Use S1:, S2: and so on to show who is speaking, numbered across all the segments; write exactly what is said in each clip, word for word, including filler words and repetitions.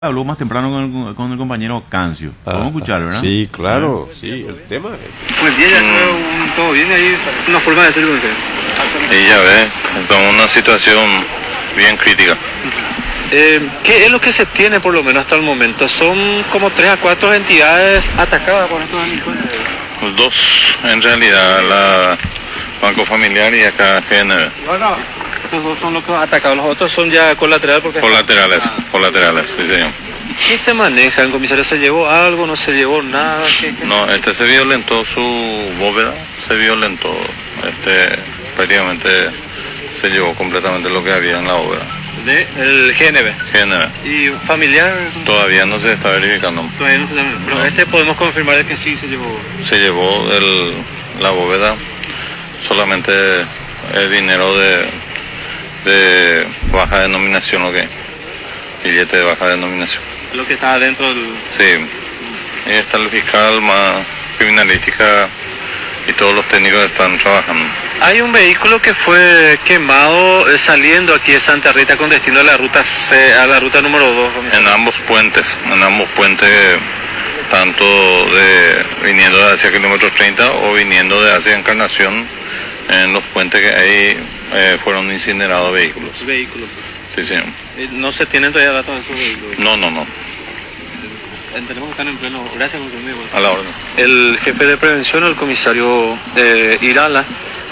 S1: Habló más temprano con el, con el compañero Cancio. Vamos a escuchar, ¿verdad?
S2: Sí, claro, sí, el tema es...
S3: Pues bien, ya creo un, todo bien ahí, una forma de hacerlo con usted.
S4: Y ya ves, estamos en una situación bien crítica.
S3: Eh, ¿Qué es lo que se tiene por lo menos hasta el momento? Son como tres a cuatro entidades atacadas por estos delincuentes.
S4: Los dos, en realidad, la Banco Familiar y acá G N B.
S3: Bueno, estos dos son los que han atacado, los otros son ya colaterales porque...
S4: Colaterales, colaterales, sí señor.
S3: ¿Qué se maneja? ¿El comisario se llevó algo? ¿No se llevó nada? ¿Qué, qué
S4: No, este se violentó su bóveda, se violentó, este prácticamente se llevó completamente lo que había en la bóveda.
S3: De el G N B.
S4: G N B.
S3: ¿Y familiar?
S4: Todavía no se está verificando.
S3: Todavía no se sabe. Pero
S4: No.
S3: este podemos confirmar de que sí se llevó.
S4: Se llevó el, la bóveda, solamente el dinero de, de baja denominación, ¿o qué? Billete de baja denominación.
S3: Lo que está dentro del...
S4: Sí, ahí está el fiscal, más criminalística y todos los técnicos están trabajando.
S3: Hay un vehículo que fue quemado eh, saliendo aquí de Santa Rita con destino a la ruta C, a la ruta número dos.
S4: En ambos puentes, en ambos puentes, tanto de viniendo de hacia kilómetros treinta o viniendo de hacia Encarnación, en los puentes que ahí eh, fueron incinerados vehículos.
S3: Vehículos.
S4: Sí, señor.
S3: Eh, no se tienen todavía datos de esos vehículos.
S4: No, no, no.
S3: Entendemos que están en pleno. Gracias por conmigo.
S4: A la orden.
S3: El jefe de prevención, el comisario eh, Irala,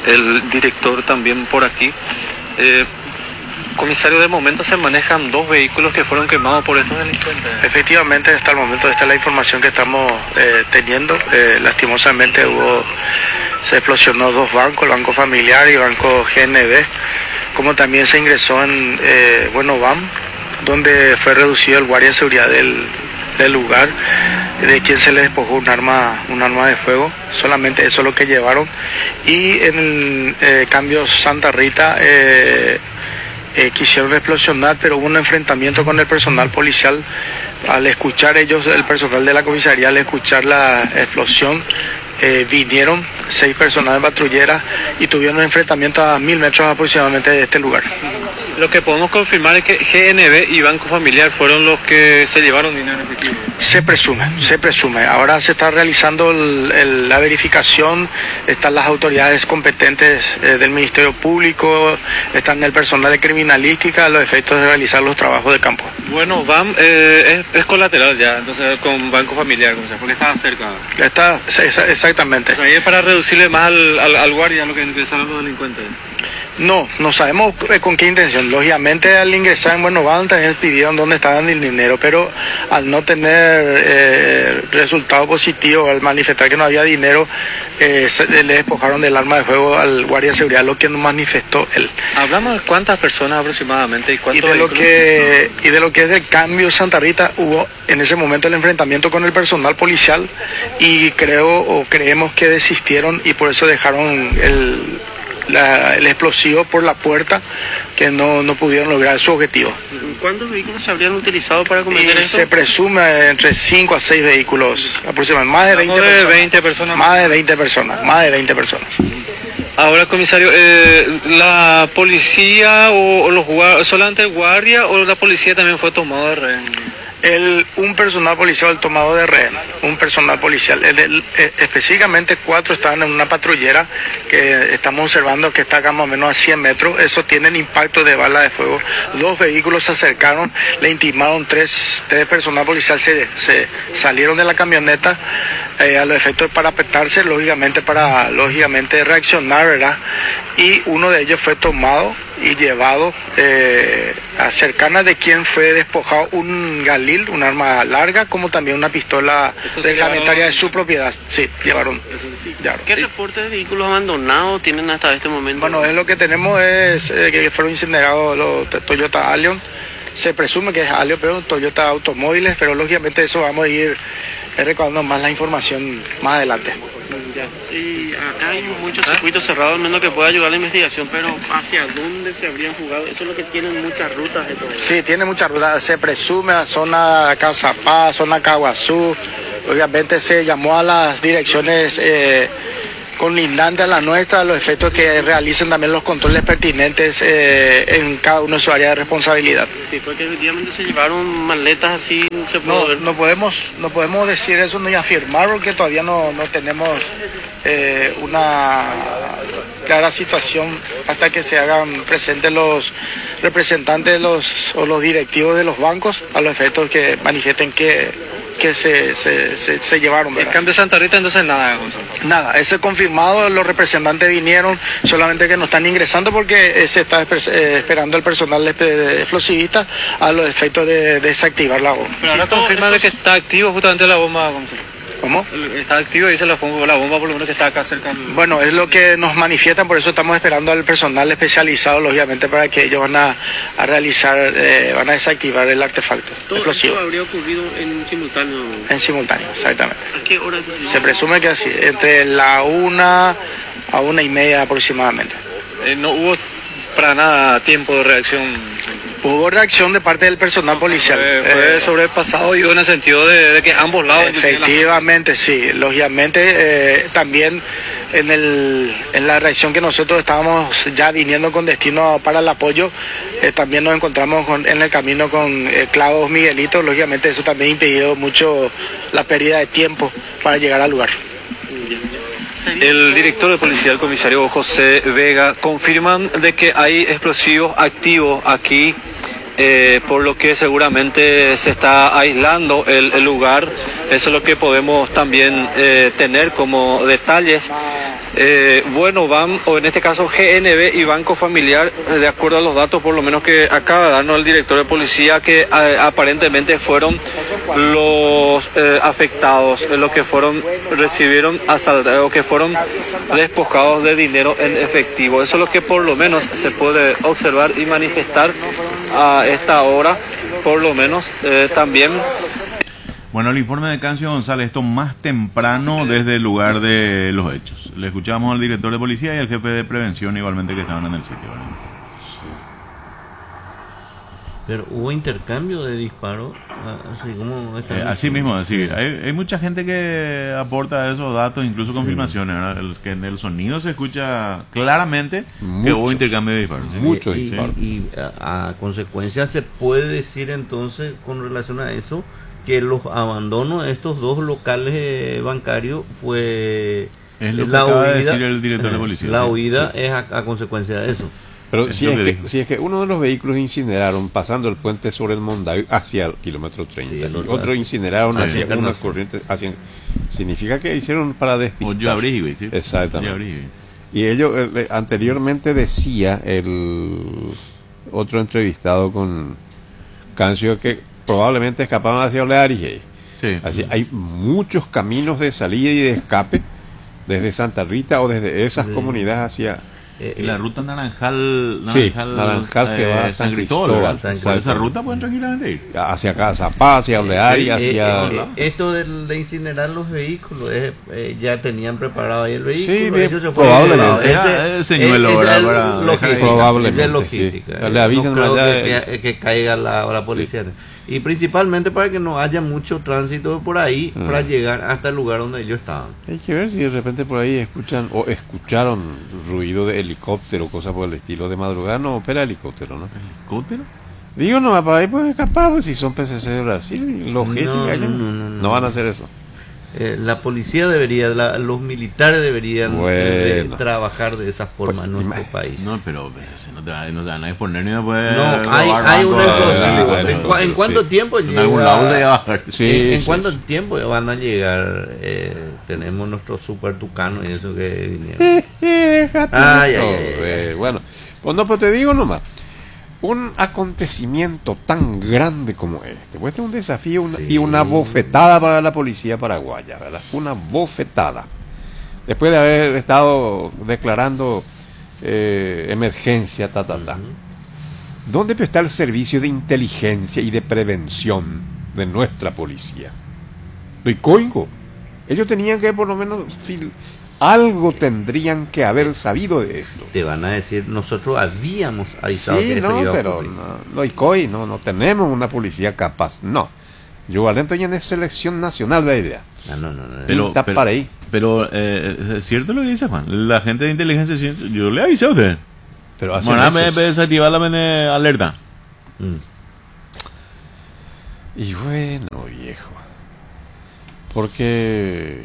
S3: el director también por aquí. Eh, comisario, de momento se manejan dos vehículos que fueron quemados por estos delincuentes.
S5: Efectivamente, hasta el momento esta es la información que estamos eh, teniendo. Eh, lastimosamente hubo, se explosionó dos bancos, el Banco Familiar y el Banco G N B, como también se ingresó en eh, bueno, B A M, donde fue reducido el guardia de seguridad del, del lugar, de quien se le despojó un arma, un arma de fuego. Solamente eso es lo que llevaron. Y en el eh, cambio Santa Rita eh, eh, quisieron explosionar, pero hubo un enfrentamiento con el personal policial. Al escuchar ellos, el personal de la comisaría, al escuchar la explosión, eh, vinieron seis personas de patrullera y tuvieron un enfrentamiento a mil metros aproximadamente de este lugar.
S3: Lo que podemos confirmar es que G N B y Banco Familiar fueron los que se llevaron dinero en efectivo.
S5: Se presume, se presume. Ahora se está realizando el, el, la verificación, están las autoridades competentes eh, del Ministerio Público, están el personal de criminalística a los efectos de realizar los trabajos de campo.
S3: Bueno, B A M eh, es, es colateral ya, entonces con Banco Familiar, porque estaba cerca.
S5: Está, exactamente.
S3: O sea, ahí es para reducirle más al, al, al guardia lo que ingresaron los delincuentes.
S5: No, no sabemos con qué intención. Lógicamente al ingresar en Bueno, B A M también pidieron dónde estaban el dinero, pero al no tener eh, resultado positivo, al manifestar que no había dinero, eh, se, le despojaron del arma de fuego al guardia de seguridad, lo que nos manifestó él.
S3: Hablamos de cuántas personas aproximadamente y cuántos
S5: y de lo que y de lo que es del cambio Santa Rita, hubo en ese momento el enfrentamiento con el personal policial y creo o creemos que desistieron y por eso dejaron el La, el explosivo por la puerta, que no, no pudieron lograr su objetivo.
S3: ¿Cuántos vehículos se habrían utilizado para cometer
S5: y
S3: esto?
S5: Se presume entre cinco a seis vehículos aproximadamente, más de veinte,
S3: de
S5: personas,
S3: veinte personas.
S5: Más de veinte personas, más de veinte personas.
S3: Ahora, comisario, eh, ¿la policía o, o los guardias, solamente el guardia o la policía también fue tomado de rehén?
S5: El, un personal policial tomado de rehén, un personal policial, el, el, el, específicamente cuatro estaban en una patrullera que estamos observando que está acá más o menos a cien metros, eso tiene impacto de bala de fuego, dos vehículos se acercaron, le intimaron tres, tres personal policial, se, se salieron de la camioneta eh, a los efectos de parapetarse, lógicamente para lógicamente reaccionar, ¿verdad? Y uno de ellos fue tomado y llevado eh, a cercana de quien fue despojado un galil, un arma larga, como también una pistola reglamentaria de su propiedad. Sí, llevaron. llevaron
S6: ¿Qué
S5: sí.
S6: reporte de vehículos abandonados tienen hasta este momento?
S5: Bueno, es lo que tenemos es eh, que fueron incinerados los Toyota Allion. Se presume que es Allion, pero Toyota Automóviles, pero lógicamente eso vamos a ir eh, recabando más la información más adelante.
S6: Ya. Y acá hay muchos circuitos cerrados, al menos que pueda ayudar a la investigación, pero ¿hacia dónde se habrían jugado? Eso es lo que tienen muchas rutas de todo.
S5: Sí, tiene muchas rutas. Se presume a zona Cazapá, zona Caguazú. Obviamente se llamó a las direcciones eh, conlindante a la nuestra, a los efectos que realicen también los controles pertinentes eh, en cada uno de su área de responsabilidad.
S6: Sí, porque efectivamente se llevaron maletas así, se puede
S5: No,
S6: ver.
S5: no podemos, no podemos decir eso ni afirmar porque todavía no, no tenemos eh, una clara situación hasta que se hagan presentes los representantes de los, o los directivos de los bancos a los efectos que manifiesten que que se, se, se, se llevaron.
S3: El cambio de Santa Rita, entonces nada, Gonzalo.
S5: Nada, eso es confirmado, los representantes vinieron, solamente que no están ingresando porque se está eh, esperando el personal explosivista a los efectos de, de desactivar la bomba.
S3: Pero ahora
S6: Sí, todo
S3: confirma
S6: esto
S3: de que está activo justamente la bomba, Gonzalo.
S5: ¿Cómo?
S3: Está activo, dice la bomba, la bomba por lo menos que está acá cerca.
S5: Bueno, es lo que nos manifiestan, por eso estamos esperando al personal especializado, lógicamente, para que ellos van a, a realizar, eh, van a desactivar el artefacto
S6: Todo
S5: explosivo
S6: esto habría ocurrido en simultáneo.
S5: en simultáneo, exactamente.
S6: ¿A qué hora?
S5: Se presume que así, entre la una a una y media aproximadamente.
S3: Eh, no hubo para nada tiempo de reacción.
S5: Hubo reacción de parte del personal policial.
S3: Fue, fue
S5: Eh,
S3: sobrepasado y en el sentido de, de que ambos lados.
S5: Efectivamente, sí. Lógicamente, eh, también en, el, en la reacción que nosotros estábamos ya viniendo con destino para el apoyo, eh, también nos encontramos con, en el camino con eh, clavos Miguelitos. Lógicamente, eso también impidió mucho la pérdida de tiempo para llegar al lugar.
S3: El director de policía, el comisario José Vega, confirman de que hay explosivos activos aquí, eh, por lo que seguramente se está aislando el, el lugar. Eso es lo que podemos también eh, tener como detalles. Eh, bueno, van, o en este caso G N B y Banco Familiar, eh, de acuerdo a los datos por lo menos que acaba de darnos el director de policía, que eh, aparentemente fueron los eh, afectados, eh, los que fueron, recibieron asaltados, o que fueron despojados de dinero en efectivo. Eso es lo que por lo menos se puede observar y manifestar a esta hora, por lo menos eh, también.
S1: Bueno, el informe de Cancio González, esto más temprano desde el lugar de los hechos. Le escuchamos al director de policía y al jefe de prevención igualmente que estaban en el sitio, ¿verdad?
S7: Pero hubo intercambio de disparos, así como...
S1: Eh, así mismo, decir, hay, hay mucha gente que aporta esos datos, incluso confirmaciones, ¿verdad? El, que en el sonido se escucha claramente
S2: Muchos,
S1: que hubo intercambio de disparos. ¿sí?
S2: muchos
S7: y,
S2: disparos.
S7: y, y a, a consecuencia se puede decir entonces, con relación a eso, que los abandonos de estos dos locales eh, bancarios fue
S1: Es lo que
S7: la
S1: acaba de
S7: huida,
S1: decir el director de policía.
S7: la
S1: sí.
S7: huida es a, a consecuencia de eso.
S2: Pero
S1: Es
S2: si
S1: lo
S2: es,
S1: que
S2: que,
S1: dijo.
S2: si es que uno de los vehículos incineraron pasando el puente sobre el Mondavio hacia el kilómetro treinta,
S7: Sí, el
S2: y
S7: otro
S2: otro
S7: hacia-
S2: incineraron
S1: Sí,
S2: hacia
S7: hacia
S2: una
S7: Encarnación.
S2: corriente, hacia, significa que hicieron para
S1: O
S2: despistar.
S1: yo abrí, güey, ¿sí?
S2: Exactamente.
S1: Yo abrí, güey.
S2: Y ellos, eh, anteriormente decía el otro entrevistado con Cancio que probablemente escapaban hacia Oleario.
S1: Sí.
S2: Así, hay muchos caminos de salida y de escape desde Santa Rita o desde esas
S7: Sí.
S2: comunidades hacia...
S7: Eh,
S1: Y la
S7: eh,
S1: ruta Naranjal,
S2: Sí,
S1: Naranjal,
S2: Naranjal que va a San Cristóbal,
S1: ¿verdad? Por esa
S2: exacto.
S1: ruta pueden tranquilamente ir.
S2: hacia Cazapá, hacia Oleario,
S7: eh,
S2: hacia...
S7: eh, eh, esto de, de incinerar los vehículos, eh, eh, ya tenían preparado ahí el vehículo.
S2: Sí, bien,
S7: ellos se fueron
S2: probablemente.
S7: a otro lado.
S1: Ah, el señuelo,
S7: ese
S1: ¿verdad?
S7: es
S1: Para
S7: logística,
S1: dejar ahí.
S2: Probablemente,
S7: esa es logística.
S2: sí. Le avisan
S7: no creo
S2: allá
S7: que,
S2: de-
S7: que- que caiga la, la policía. Y principalmente para que no haya mucho tránsito por ahí
S2: Ah.
S7: para llegar hasta el lugar donde ellos estaban.
S2: Hay que ver si de repente por ahí escuchan o escucharon ruido de helicóptero, cosas por el estilo. De madrugada no opera helicóptero, ¿no?
S1: ¿Helicóptero?
S2: Digo, no, para ahí pueden escapar, pues, si son P C C de Brasil, logística,
S7: No,
S2: ellos
S7: no, no, no,
S2: no
S7: no.
S2: van a hacer eso.
S7: Eh, la policía debería, la- los militares deberían
S2: Bueno.
S7: de trabajar de esa forma
S2: Pues,
S7: en nuestro
S2: ima-
S7: país.
S1: No, pero pues, ese no, te va, no se van a exponer ni después.
S7: No, hay,
S1: robar
S7: hay
S1: banco,
S7: una
S1: eh,
S7: explosivo.
S2: ah,
S7: ¿En,
S2: bueno,
S7: cua- en
S2: sí.
S7: cuánto tiempo
S1: En
S7: llega?
S1: algún lado le va a bajar.
S2: Sí,
S7: ¿En, en
S2: sí,
S7: cuánto
S2: sí.
S7: tiempo van a llegar? Eh, tenemos nuestros super tucanos y eso que vinieron.
S2: Déjate
S7: Ay,
S2: de
S7: ay,
S2: todo,
S7: ay, ay.
S2: eh, bueno, pues no, pero te digo nomás, un acontecimiento tan grande como este, pues este es un desafío una-
S7: Sí.
S2: y una bofetada para la policía paraguaya, ¿verdad? Una bofetada. Después de haber estado declarando eh, emergencia, ta, ta, ta. ¿Dónde está el servicio de inteligencia y de prevención de nuestra policía? Lo coingo. Ellos tenían que por lo menos, si algo tendrían que haber sabido de esto.
S7: Te van a decir, nosotros habíamos avisado
S2: Sí,
S7: que esto
S2: no,
S7: iba a
S2: pero
S7: ocurrir.
S2: no, no, ICOI, no, no tenemos una policía capaz, no. Yo Valento ya es selección nacional de idea.
S7: No, no, no, no.
S1: Pero,
S2: Pinta
S1: pero,
S2: para ahí.
S1: pero eh, es cierto lo que dice Juan. La gente de inteligencia, yo le avisé a usted.
S2: Pero hace
S1: Bueno, me
S2: meses.
S1: desactivar la mene- alerta.
S7: Mm.
S2: Y bueno, viejo. Porque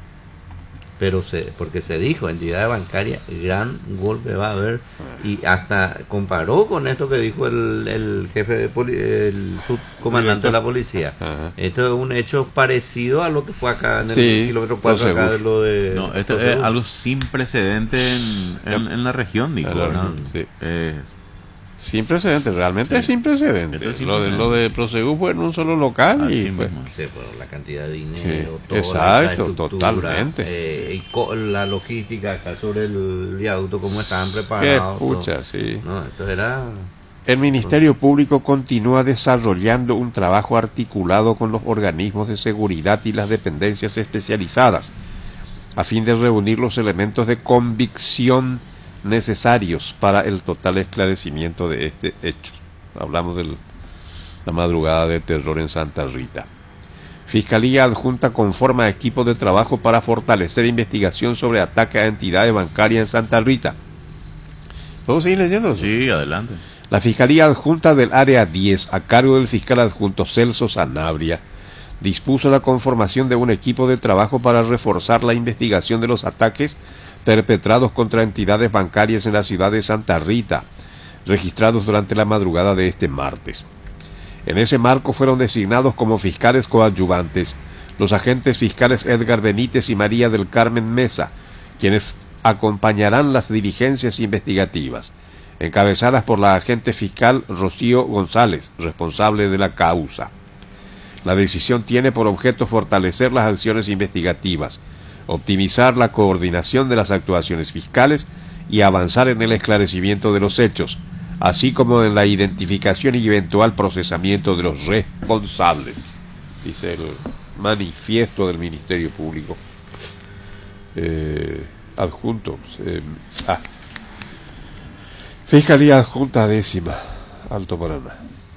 S7: Pero se, porque se dijo, entidad bancaria, gran golpe va a haber, y hasta comparó con esto que dijo el, el jefe de poli, el subcomandante de la policía.
S2: Ajá.
S7: Esto es un hecho parecido a lo que fue acá en el
S2: Sí,
S7: kilómetro cuatro acá
S2: Prosegur.
S7: de lo de
S1: No, esto es
S7: Prosegur.
S1: algo sin precedente en, en, en la región, digo.
S2: En la
S1: ¿verdad?
S2: región, sí.
S1: Eh,
S2: sin precedentes, realmente
S1: Sí.
S2: es sin precedentes.
S1: Esto es sin
S2: lo, de,
S1: precedentes.
S2: lo de Prosegur fue en un solo local
S1: Así
S2: y pues,
S1: mismo.
S7: Sí, pero la cantidad de dinero,
S2: Sí,
S7: toda
S2: exacto,
S7: la infraestructura,
S2: totalmente.
S7: eh, y co- la logística acá sobre el viaducto, cómo estaban
S2: qué
S7: preparados. todo.
S2: pucha, sí.
S7: No, esto era...
S2: El Ministerio Público continúa desarrollando un trabajo articulado con los organismos de seguridad y las dependencias especializadas a fin de reunir los elementos de convicción necesarios para el total esclarecimiento de este hecho. Hablamos de la madrugada de terror en Santa Rita. Fiscalía Adjunta conforma equipo de trabajo para fortalecer investigación sobre ataque a entidades bancarias en Santa Rita. ¿Puedo seguir leyendo?
S1: sí, adelante.
S2: La Fiscalía Adjunta del Área diez, a cargo del fiscal adjunto Celso Sanabria, dispuso la conformación de un equipo de trabajo para reforzar la investigación de los ataques perpetrados contra entidades bancarias en la ciudad de Santa Rita, registrados durante la madrugada de este martes. En ese marco fueron designados como fiscales coadyuvantes los agentes fiscales Edgar Benítez y María del Carmen Mesa, quienes acompañarán las diligencias investigativas, encabezadas por la agente fiscal Rocío González, responsable de la causa. La decisión tiene por objeto fortalecer las acciones investigativas, optimizar la coordinación de las actuaciones fiscales y avanzar en el esclarecimiento de los hechos, así como en la identificación y eventual procesamiento de los responsables, dice el manifiesto del Ministerio Público. Eh, adjunto. Eh, ah. Fiscalía Adjunta Décima, Alto Paraná.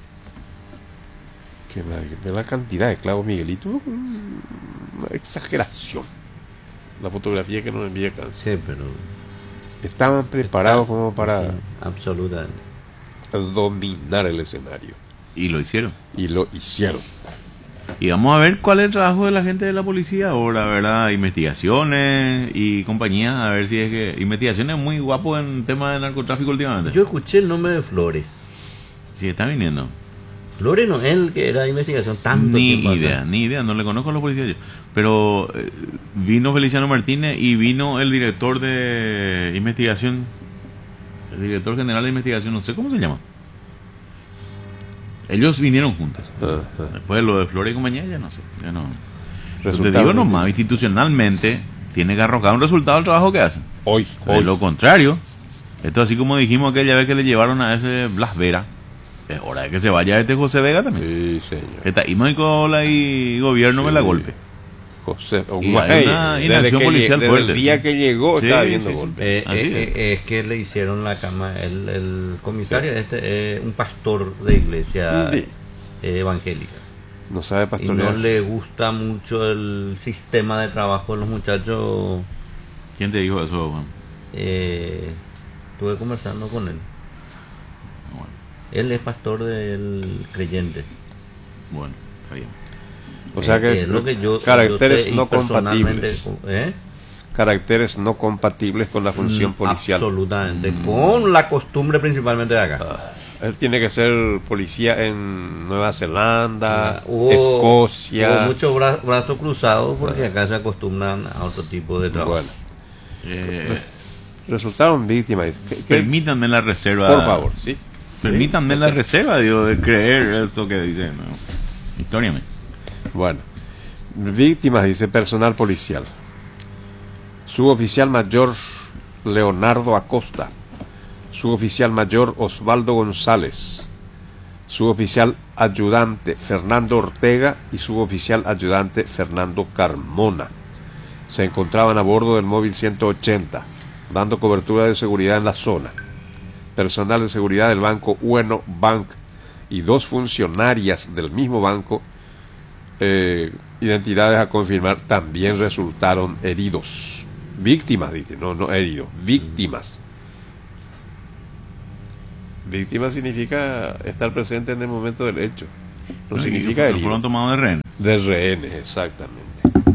S2: Que la, la cantidad de clavos, Miguelito, una exageración. La fotografía que nos envía acá.
S7: Sí, pero...
S2: Estaban preparados como para
S7: Sí, absolutamente.
S2: dominar el escenario.
S1: Y lo hicieron.
S2: Y lo hicieron.
S1: Y vamos a ver cuál es el trabajo de la gente de la policía ahora, ¿verdad? Investigaciones y compañía, a ver si es que... Investigaciones muy guapo en tema de narcotráfico últimamente.
S7: Yo escuché el nombre de Flores.
S1: Sí, está viniendo.
S7: Flores no es el que era de investigación tanto
S1: Ni
S7: tiempo
S1: idea,
S7: acá.
S1: ni idea, no le conozco a los policías yo. Pero eh, vino Feliciano Martínez y vino el director de investigación, el director general de investigación, no sé cómo se llama. Ellos vinieron juntos.
S2: Ajá.
S1: Después de lo de Flores y compañía, ya no sé. Ya no. Te
S2: Resultado
S1: digo nomás, institucionalmente tiene que arrojar un resultado al trabajo que hacen.
S2: Hoy,
S1: De
S2: hoy.
S1: lo contrario, esto así como dijimos aquella vez que le llevaron a ese Blas Vera, es hora de que se vaya este José Vega también.
S2: Sí, señor.
S1: Está y Cola y gobierno me la
S2: Sí.
S1: golpe.
S2: José,
S1: Y
S2: Guay,
S1: hay una
S2: desde
S1: inacción
S2: que
S1: policial
S2: lle- desde
S1: fuerte,
S2: el día
S1: sí.
S2: que llegó
S1: Sí,
S2: estaba
S1: sí,
S2: viendo
S1: sí.
S2: golpes.
S7: Eh,
S1: Así
S7: eh,
S1: es.
S7: eh, es que le hicieron la cama, el, el comisario este, eh, un pastor de iglesia
S2: Sí.
S7: eh, evangélica.
S2: No sabe
S7: Y
S2: pastorear.
S7: no le gusta mucho el sistema de trabajo de los muchachos.
S1: ¿Quién te dijo eso, Juan?
S7: Eh, estuve conversando con él.
S1: Bueno,
S7: Él es pastor del creyente.
S1: bueno, está bien.
S2: O sea
S7: Eh,
S2: que
S7: es lo que yo,
S2: caracteres
S7: yo sé, y
S2: no
S7: personalmente,
S2: compatibles.
S7: ¿eh?
S2: Caracteres no compatibles con la función
S7: Mm,
S2: policial.
S7: Absolutamente. Con la costumbre principalmente de acá.
S2: Ah, él tiene que ser policía en Nueva Zelanda,
S7: Hubo-
S2: Escocia.
S7: Hubo muchos bra- brazos cruzados porque acá se acostumbran a otro tipo de trabajo.
S2: Bueno,
S1: Eh,
S2: resultaron víctimas. ¿Qué- qué-
S1: permítanme la reserva.
S2: Por favor, sí.
S1: Permítanme la reserva, digo, de creer eso que dicen. ¿No? Historia, me.
S2: Bueno, víctimas, dice personal policial. Suboficial mayor Leonardo Acosta, suboficial mayor Osvaldo González, suboficial ayudante Fernando Ortega y suboficial ayudante Fernando Carmona. Se encontraban a bordo del móvil ciento ochenta, dando cobertura de seguridad en la zona. Personal de seguridad del banco Ueno Bank y dos funcionarias del mismo banco eh, identidades a confirmar también resultaron heridos. Víctimas, dije, no, no heridos, víctimas. Víctima significa estar presente en el momento del hecho. No,
S1: No,
S2: significa
S1: y
S2: herido.
S1: fueron tomados de rehén.
S2: De rehenes, exactamente.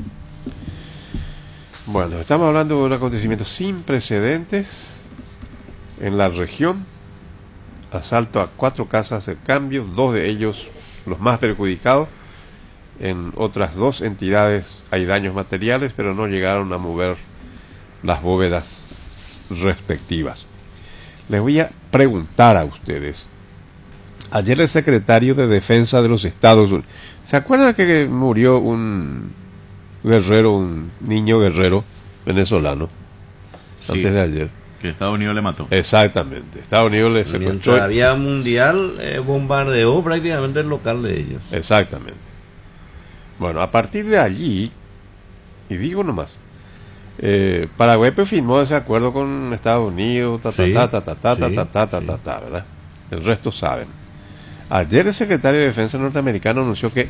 S2: Bueno, estamos hablando de un acontecimiento sin precedentes en la región. Asalto a cuatro casas de cambio, dos de ellos los más perjudicados. En otras dos entidades hay daños materiales, pero no llegaron a mover las bóvedas respectivas. Les voy a preguntar a ustedes. Ayer el secretario de Defensa de los Estados Unidos, ¿se acuerdan que murió un guerrero, un niño guerrero venezolano?
S1: Sí.
S2: Antes de ayer.
S1: Que Estados Unidos le mató.
S2: Exactamente. Estados Unidos le secuestró.
S7: Mientras había mundial, eh, bombardeó prácticamente el local de ellos.
S2: Exactamente. Bueno, a partir de allí, y digo nomás, eh, Paraguay pues, firmó ese acuerdo con Estados Unidos, ta ta
S7: Sí,
S2: ta ta ta ta ta
S7: sí,
S2: ta ta ta
S7: sí.
S2: ta ta, ¿verdad? El resto saben. Ayer el secretario de Defensa norteamericano anunció que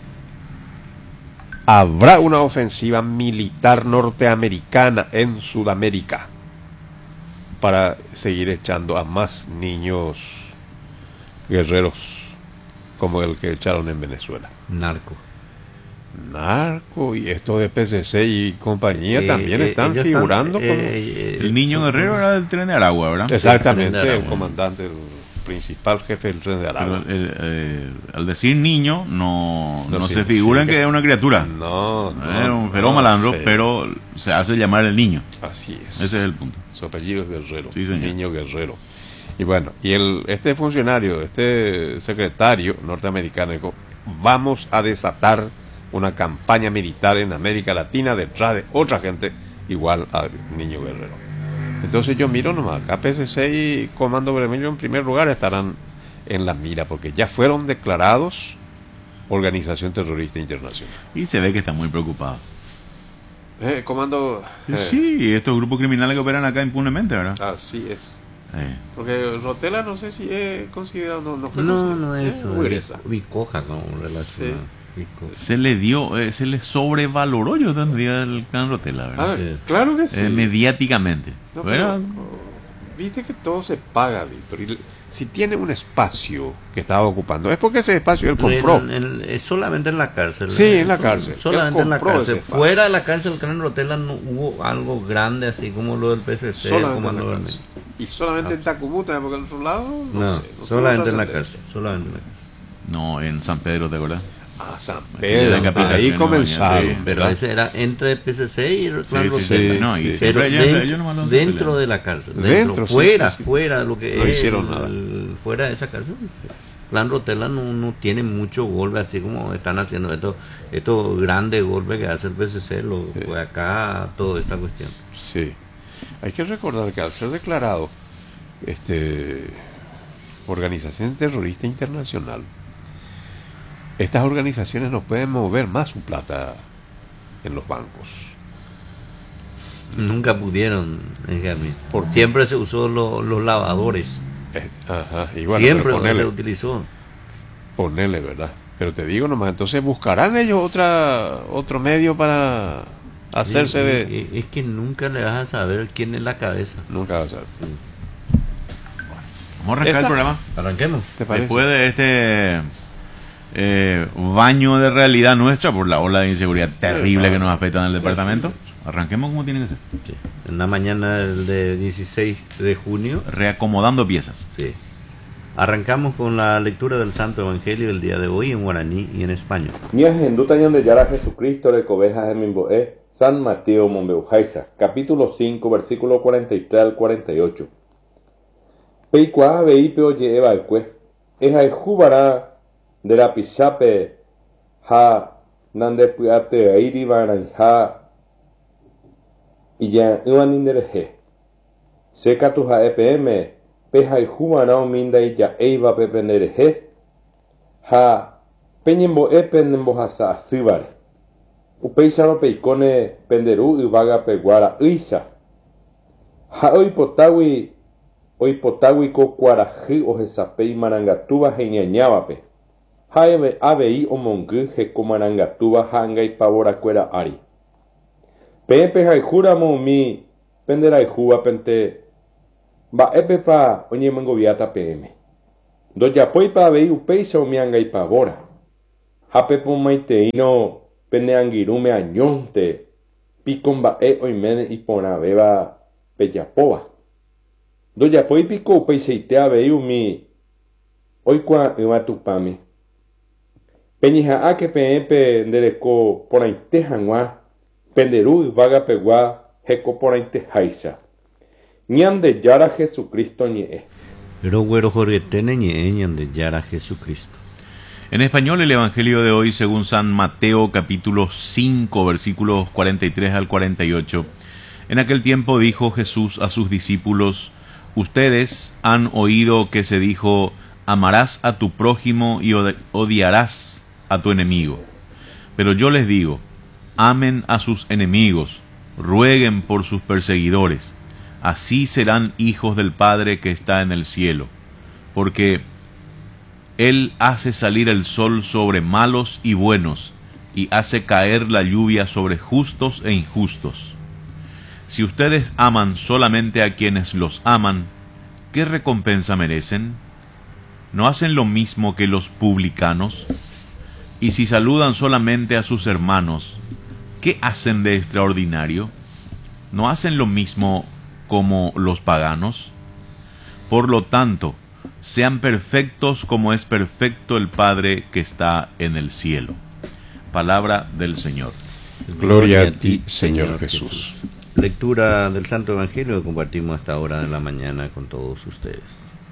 S2: habrá una ofensiva militar norteamericana en Sudamérica para seguir echando a más niños guerreros como el que echaron en Venezuela.
S7: Narco.
S2: Narco y esto de P C C y compañía
S7: Eh,
S2: también
S7: eh,
S2: están
S7: ellos
S2: figurando
S7: están,
S2: como...
S7: eh,
S1: El niño guerrero era del tren de Aragua, ¿verdad?
S2: Exactamente,
S7: Tren de
S2: el
S7: Aragua.
S2: comandante, el principal jefe del tren de
S1: Pero
S2: Aragua.
S1: el- eh, al decir niño, no,
S2: No
S1: no, se
S2: significa-
S1: figuran que es una criatura.
S2: No, no,
S1: Era un
S2: no,
S1: feroz malandro,
S2: sí.
S1: pero se hace llamar el niño.
S2: Así es.
S1: Ese es el punto.
S2: Su apellido es Guerrero,
S1: Sí, señor.
S2: niño Guerrero. Y bueno, y el este funcionario, este secretario norteamericano dijo, vamos a desatar una campaña militar en América Latina detrás de otra gente igual al niño Guerrero. Entonces yo miro nomás, acá P C C y Comando Bermellón en primer lugar estarán en la mira porque ya fueron declarados organización terrorista internacional.
S1: Y se ve que está muy preocupado.
S2: Eh, comando... eh,
S1: Sí, estos grupos criminales que operan acá impunemente, ¿verdad?
S2: Así es.
S1: Eh,
S2: Porque Rotela no sé si es considerado... No, no, fue
S7: No,
S2: considerado,
S7: no
S2: eh,
S7: es
S2: muy gruesa.
S7: Bicoja con relación
S2: Sí.
S7: a Bicoja.
S1: se le dio, eh, se le sobrevaloró, yo tendría el clan Rotela, ¿verdad?
S2: Ah,
S7: Sí.
S2: claro que sí.
S1: Eh, mediáticamente.
S2: No,
S1: Era-
S2: pero, viste que todo se paga, Víctor. Y si tiene un espacio que estaba ocupando, es porque ese espacio él compró.
S7: En- en- eh, solamente en la cárcel.
S2: Sí, en la
S7: Sol-
S2: cárcel.
S7: Solamente
S2: Él
S7: en la
S2: compró
S7: cárcel.
S2: ese espacio.
S7: Fuera de la cárcel, el Clan Rotela no hubo algo grande así como lo del P C C.
S2: Solamente en
S7: Comando
S2: la
S7: Vermelho.
S2: cárcel. Y solamente en Tacumuta, porque en otro lado, no,
S7: No,
S2: sé. no
S7: solamente
S2: tuvo
S7: en la
S2: trascendencia.
S7: cárcel. Solamente en la cárcel.
S1: No, en San Pedro, ¿te acuerdas?
S2: Ah, San
S1: Aquella
S2: Pedro.
S1: decapitación,
S2: Ahí
S1: no,
S2: comenzaron.
S1: sí,
S7: Pero
S2: ¿verdad?
S7: ese era entre P C C y el Clan
S1: Sí, sí,
S7: Rotela.
S1: sí. No, y
S2: Sí.
S1: siempre
S7: Pero
S1: ellos-
S7: dentro,
S1: ellos nomás lo
S7: dentro
S1: pelean.
S7: de la cárcel,
S2: Dentro,
S7: dentro,
S2: sí,
S7: fuera,
S2: sí, sí.
S7: fuera de lo que
S2: No
S7: es
S2: hicieron
S7: el-
S2: nada.
S7: el- fuera de esa cárcel. Clan Rotela no, no tiene mucho golpe así como están haciendo estos estos grandes golpes que hace el P C C, lo,
S2: Sí.
S7: pues acá toda esta cuestión.
S2: Sí. Hay que recordar que al ser declarado este organización terrorista internacional, estas organizaciones no pueden mover más su plata en los bancos.
S7: Nunca pudieron, Benjamín.
S2: ¿Por qué?
S7: Siempre se usó lo- los lavadores.
S2: Eh, ajá, y bueno,
S7: Siempre
S2: pero
S7: se
S2: ponele,
S7: utilizó.
S2: ponele, ¿verdad? Pero te digo nomás, entonces buscarán ellos otra otro medio para hacerse
S7: Sí,
S2: de...
S7: es- Es que nunca le vas a saber quién es la cabeza.
S2: Nunca va a ser.
S1: Vamos a arrancar
S2: Esta-
S1: el programa.
S7: Arranquemos.
S2: ¿Te parece?
S1: Después de este eh, baño de realidad nuestra por la ola de inseguridad terrible que nos afecta en el departamento, arranquemos como tiene que ser.
S7: Sí. En la mañana del de dieciséis de junio.
S1: Reacomodando piezas.
S7: Sí. Arrancamos con la lectura del Santo Evangelio del día de hoy en guaraní y en español.
S8: Ñas endutañan de Yara Jesucristo de Cobejas de Mimboé, San Mateo Mombeujaisa, capítulo cinco, versículo cuarenta y tres al cuarenta y ocho. Peikua veipe oye eva ekue, eja ejubara de la pichape ha nande puate airi varanja y ya iban indereje. Seca tu ja epm, peja ejubara minda y ya eiva pepenereje, ha peñembo epenembo hasa asibare. Upeisaro peikone penderu ivaga peguara isa. Ha oipotawi oipotawi ko kuaraji ohesapei marangatuba heñañávape. Hae avei omongy hekomarangatuva ha angaipavora'ekuéra ári. Pépe haihúramo umi penderayhúvapente mba'épepa oñemongoviáta peẽme. Ndojapóipa avei upéicha umi angaipavóra. Ha pepomaiteíno peneangirũme añónte piko mba'e oiméne iporãvéva pejapóva. Ndojapóipiko upeichaite avei umi oikuaa'ỹva tupãme. Peñeha'ãke peẽpe ndereko porãite hag̃ua penderu yvagapegua hekoporãiteháicha. Ñandejára Jesucristo ñe'ẽ.
S7: Roguerojoretene ñe'ẽ Ñandejára Jesucristo.
S1: En español, el Evangelio de hoy, según San Mateo, capítulo cinco, versículos cuarenta y tres al cuarenta y ocho. En aquel tiempo dijo Jesús a sus discípulos: ustedes han oído que se dijo, amarás a tu prójimo y odiarás a tu enemigo. Pero yo les digo, amen a sus enemigos, rueguen por sus perseguidores. Así serán hijos del Padre que está en el cielo, porque Él hace salir el sol sobre malos y buenos, y hace caer la lluvia sobre justos e injustos. Si ustedes aman solamente a quienes los aman, ¿qué recompensa merecen? ¿No hacen lo mismo que los publicanos? Y si saludan solamente a sus hermanos, ¿qué hacen de extraordinario? ¿No hacen lo mismo como los paganos? Por lo tanto, sean perfectos como es perfecto el Padre que está en el cielo. Palabra del Señor.
S2: Gloria a ti, Señor Jesús.
S7: Lectura del Santo Evangelio que compartimos a esta hora de la mañana con todos ustedes.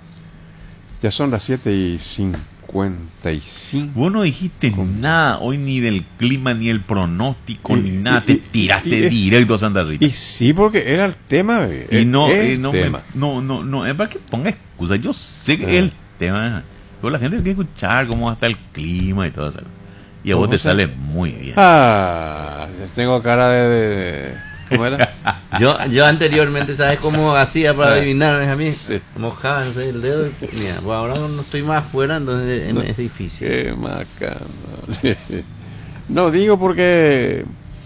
S2: Ya son las siete y cincuenta y cinco.
S1: Vos no dijiste con... nada hoy, ni del clima, ni el pronóstico, y, ni nada. Y, te tiraste y, y, directo a Santa Rita.
S2: Y sí, porque era el tema.
S1: Y
S2: el,
S1: no,
S2: el
S1: eh, no,
S2: tema.
S1: Me, no, no, no, es para que ponga excusa. Yo sé que ah. es el tema. Pero la gente tiene que escuchar cómo está el clima y todo eso. Y a vos te sale muy bien.
S2: Ah, tengo cara de... de... ¿Cómo era?
S7: yo, yo anteriormente, ¿sabes cómo hacía para adivinar a mí? Sí. Mojaba el dedo y, mira, pues ahora no estoy más afuera, entonces no, es difícil.
S2: Qué macano. Sí. No, digo porque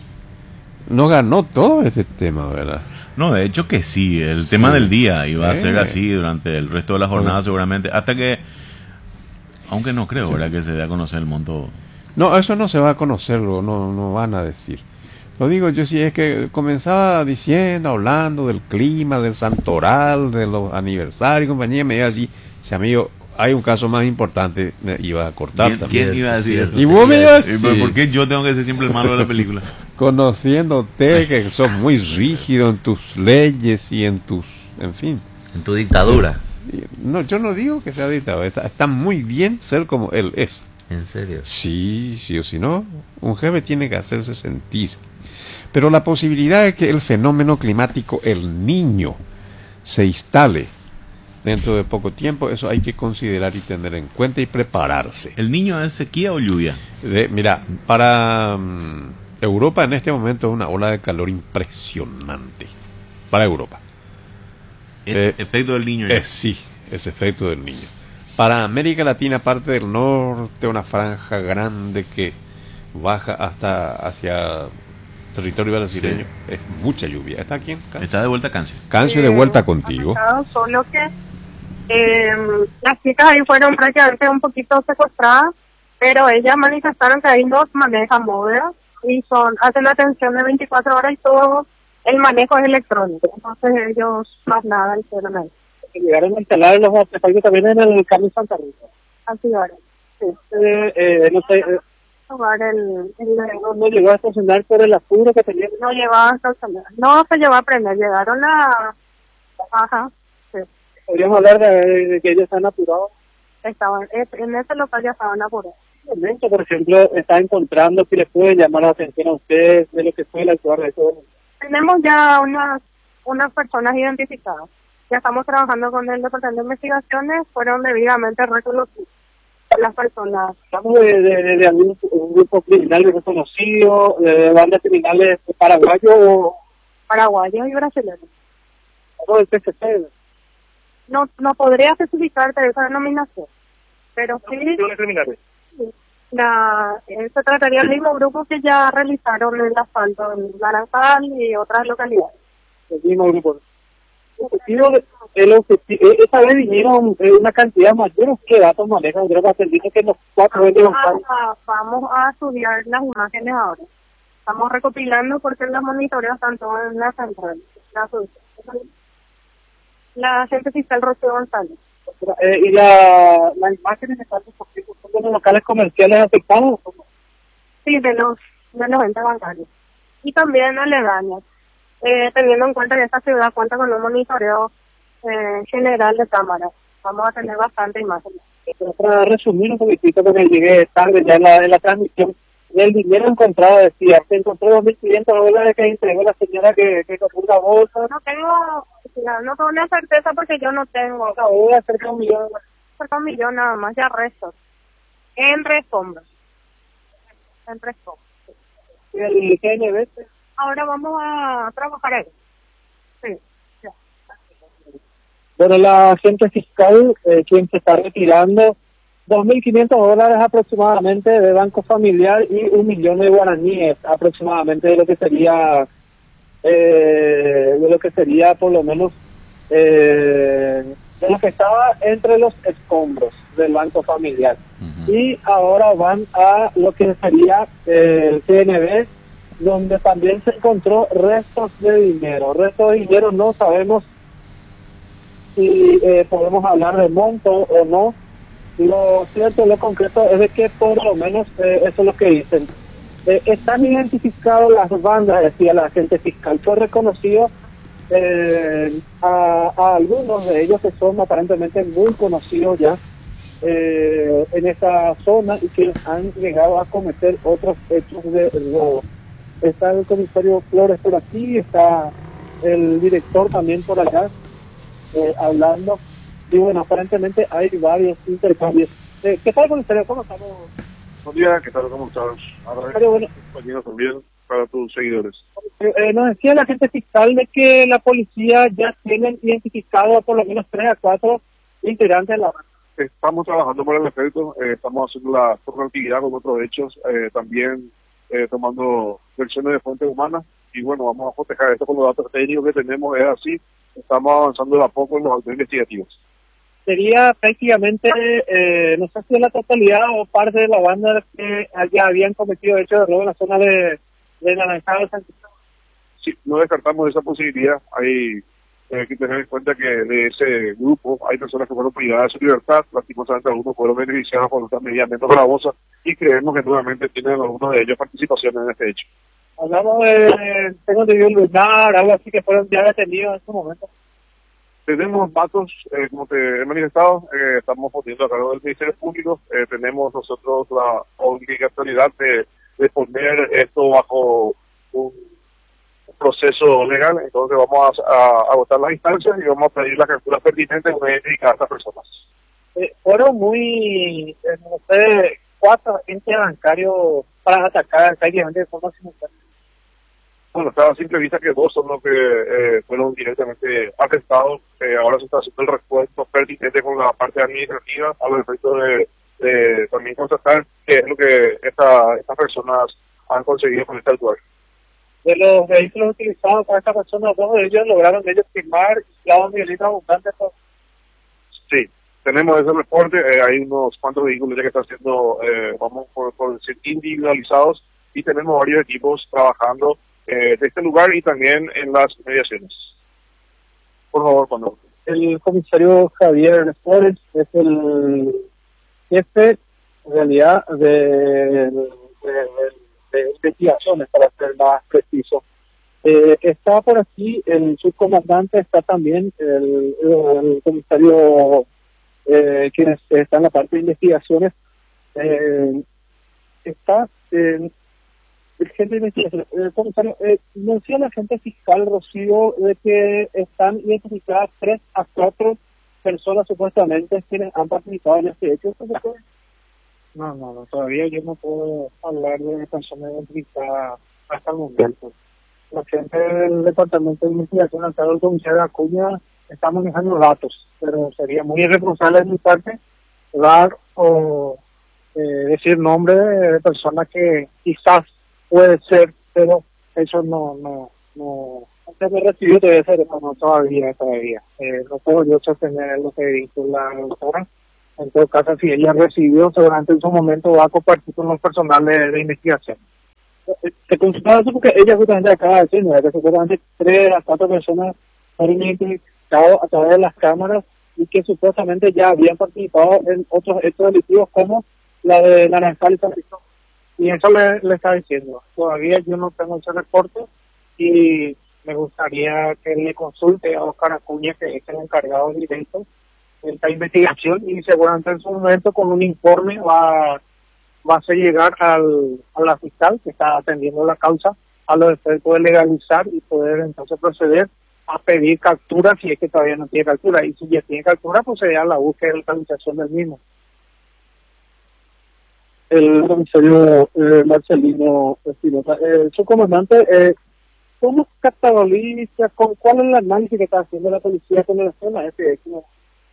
S2: no ganó todo este tema, ¿verdad?
S1: No, de hecho que sí, el tema sí. del día iba eh. a ser así durante el resto de la jornada sí. seguramente, hasta que, aunque no creo, sí. ¿verdad? Que se dé a conocer el monto.
S2: No, eso no se va a conocerlo, no, no van a decir. Lo digo yo, si es que comenzaba diciendo, hablando del clima, del santoral, de los aniversarios y compañía, me iba así, si amigo, hay un caso más importante, me iba a cortar
S1: ¿Quién,
S2: también.
S1: ¿Quién iba a decir eso?
S2: Y vos me ibas a decir.
S1: ¿Por qué yo tengo que ser siempre el malo de la película?
S2: Conociéndote que sos muy rígido en tus leyes y en tus, en fin.
S7: En tu dictadura.
S2: No, yo no digo que sea dictadura, está, está muy bien ser como él es.
S7: ¿En serio?
S2: Sí, sí o si no, un jefe tiene que hacerse sentir. Pero la posibilidad de que el fenómeno climático, el niño, se instale dentro de poco tiempo, eso hay que considerar y tener en cuenta y prepararse.
S1: ¿El niño es sequía o lluvia?
S2: De, mira, para um, Europa en este momento es una ola de calor impresionante. Para Europa.
S1: ¿Es eh, efecto del niño?
S2: Es, sí, es efecto del niño. Para América Latina, parte del norte, una franja grande que baja hasta hacia... territorio brasileño, sí. Es mucha lluvia. ¿Está aquí?
S1: Está de vuelta Cancio.
S2: Cancio de vuelta contigo.
S9: Solo que eh, las chicas ahí fueron prácticamente un poquito secuestradas, pero ellas manifestaron que ahí no manejan bóvedas y son hacen la atención de veinticuatro horas y todo el manejo es electrónico. Entonces ellos más nada hicieron ahí.
S6: Llegaron a instalar los artefactos también en el Camino Santa Rita.
S9: Así ahora. Sí.
S6: Eh, eh, no sé... Eh,
S9: El, el,
S6: no, no llegó a estacionar por el apuro que tenía.
S9: No llegó a estacionar. No se llevó a prender. Llegaron a... Ajá. Sí.
S6: Podríamos hablar de, de que ellos están apurados.
S9: Estaban, en ese local ya estaban apurados.
S6: Por ejemplo, está encontrando que le pueden llamar la atención a ustedes de lo que fue el actuar de todo.
S9: Tenemos ya unas, unas personas identificadas. Ya estamos trabajando con el Departamento de Investigaciones. Fueron debidamente reconocidos las personas.
S6: Estamos de, de, de, de algún un grupo criminal reconocido, de bandas criminales paraguayos o...
S9: Paraguayos y brasileños.
S6: ¿O del P C C?
S9: No, no podría especificarte esa denominación, pero sí...
S6: ¿Criminales criminales?
S9: Sí. La, eh, se trataría del mismo grupo que ya realizaron el asfalto en Naranjal y otras localidades.
S6: El mismo grupo. El objetivo, el objetivo, eh, esta vez vinieron eh, una cantidad mayor. ¿Qué datos manejan? Creo que hasta el día que los cuatro veces
S9: Ah, vamos a estudiar las imágenes ahora. Estamos recopilando porque los monitoreos están todos en la central. La, la agente fiscal Rocío González.
S6: Eh, y la, las imágenes de casos son de los locales comerciales afectados.
S9: Sí, de los de los entes bancarios. Y también aledaños. Eh, teniendo en cuenta que esta ciudad cuenta con un monitoreo eh, general de cámaras. Vamos a tener bastante imágenes.
S6: Pero para resumir un poquitito, porque llegué tarde ya en la, en la transmisión, el dinero encontrado, decía, se encontró dos mil quinientos dólares que entregó la señora que, que compró una bolsa.
S9: No tengo, no tengo una certeza porque yo no tengo.
S6: Una bolsa cerca de un millón.
S9: Cerca de un millón nada más, ya restos. En escombros. En escombros.
S6: ¿Y el G N B?
S9: Ahora vamos a trabajar ahí. Sí, ya.
S6: Bueno, la agente fiscal, eh, quien se está retirando, dos mil quinientos dólares aproximadamente de Banco Familiar y un millón de guaraníes aproximadamente de lo que sería, eh, de lo que sería por lo menos, eh, de lo que estaba entre los escombros del Banco Familiar. Uh-huh. Y ahora van a lo que sería eh, el C N B, donde también se encontró restos de dinero. Restos de dinero no sabemos si eh, podemos hablar de monto o no. Lo cierto, lo concreto es de que por lo menos eh, eso es lo que dicen. Eh, están identificadas las bandas, decía la agente fiscal. Fue reconocido eh, a, a algunos de ellos que son aparentemente muy conocidos ya eh, en esa zona y que han llegado a cometer otros hechos de robo. Está el comisario Flores por aquí, está el director también por allá eh, hablando. Y bueno, aparentemente hay varios intercambios. Eh, ¿Qué tal, comisario? ¿Cómo estamos?
S10: Buen día, ¿qué tal? ¿Cómo estás?
S6: Pero bueno,
S10: compañeros también, para tus seguidores.
S6: Eh, nos decía la agente fiscal de que la policía ya tienen identificado a por lo menos tres a cuatro integrantes de la banda.
S10: Estamos trabajando por el efecto, eh, estamos haciendo la actividad con otros hechos, eh, también eh, tomando versiones de fuentes humanas y bueno, vamos a proteger esto con los datos técnicos que tenemos, es así, estamos avanzando de a poco en los actos investigativos.
S6: Sería prácticamente, eh, no sé si es la totalidad o parte de la banda que ya habían cometido hechos de robo en la zona de, de Naranjal.
S10: Sí, no descartamos esa posibilidad. Hay eh, que tener en cuenta que de ese grupo hay personas que fueron privadas de su libertad, lastimosamente algunos fueron beneficiados por esta medida menos gravosa y creemos que nuevamente tienen algunos de ellos participación en este hecho.
S6: Hablamos de, tengo de lunar, algo así que fueron ya detenidos en este momento.
S10: Tenemos datos, eh, como te he manifestado, eh, estamos poniendo a cargo del Ministerio Público, eh, tenemos nosotros la obligatoriedad de, de poner esto bajo un proceso legal, entonces vamos a, a agotar las instancias y vamos a pedir las capturas pertinentes para identificar a estas personas.
S6: Eh, fueron muy, eh, no sé, cuatro agentes bancarios para atacar prácticamente de forma simultánea.
S10: Bueno, estaba a simple vista que dos son los que eh, fueron directamente afectados. Eh, ahora se está haciendo el recuento pertinente con la parte administrativa a los efectos de, de también constatar qué es lo que esta, estas personas han conseguido con este actuar.
S6: De los vehículos utilizados para esta persona, dos de ellos lograron ellos firmar clavos miguelitos abundantes.
S10: Sí, tenemos ese reporte. Eh, hay unos cuantos vehículos ya que están siendo, eh, vamos por, por decir, individualizados y tenemos varios equipos trabajando Eh, de este lugar y también en las mediaciones. Por favor, cuando
S6: el comisario Javier Flores es el jefe en realidad de, de, de, de investigaciones, para ser más preciso. Eh, está por aquí el subcomandante, está también el, el comisario eh, quien está en la parte de investigaciones. Eh, está eh, el gente de investigación, eh, comisario, eh, menciona la agente fiscal Rocío de que están identificadas tres a cuatro personas supuestamente quienes han participado en este hecho. No, no, no, todavía yo no puedo hablar de personas identificadas hasta el momento. La gente del Departamento de Investigación, al cargo del comisario Acuña, está manejando datos, pero sería muy irresponsable de mi parte dar o eh, decir nombre de personas que quizás puede ser, pero eso no, no, no, no se me recibió todavía ese teléfono todavía, todavía. Eh, no puedo yo sostener lo que dijo la doctora. En todo caso, si ella recibió, seguramente en su momento va a compartir con los personales de, de investigación. Se consultaba eso porque ella justamente acaba de decir, ¿no?, que seguramente tres a cuatro personas fueron identificados a través de las cámaras y que supuestamente ya habían participado en otros hechos delictivos como la de Naranjal y San Cristóbal. Y eso le, le está diciendo. Todavía yo no tengo ese reporte y me gustaría que le consulte a Oscar Acuña, que es el encargado directo de esta investigación, y seguramente en su momento con un informe va, va a hacer llegar al, a la fiscal que está atendiendo la causa a los efectos de legalizar y poder entonces proceder a pedir captura si es que todavía no tiene captura, y si ya tiene captura pues sería la búsqueda y localización del mismo. El comisario eh, Marcelino Espinosa, eh, su comandante, eh, ¿cómo catalogiza, con cuál es el análisis que está haciendo la policía con relación a este hecho?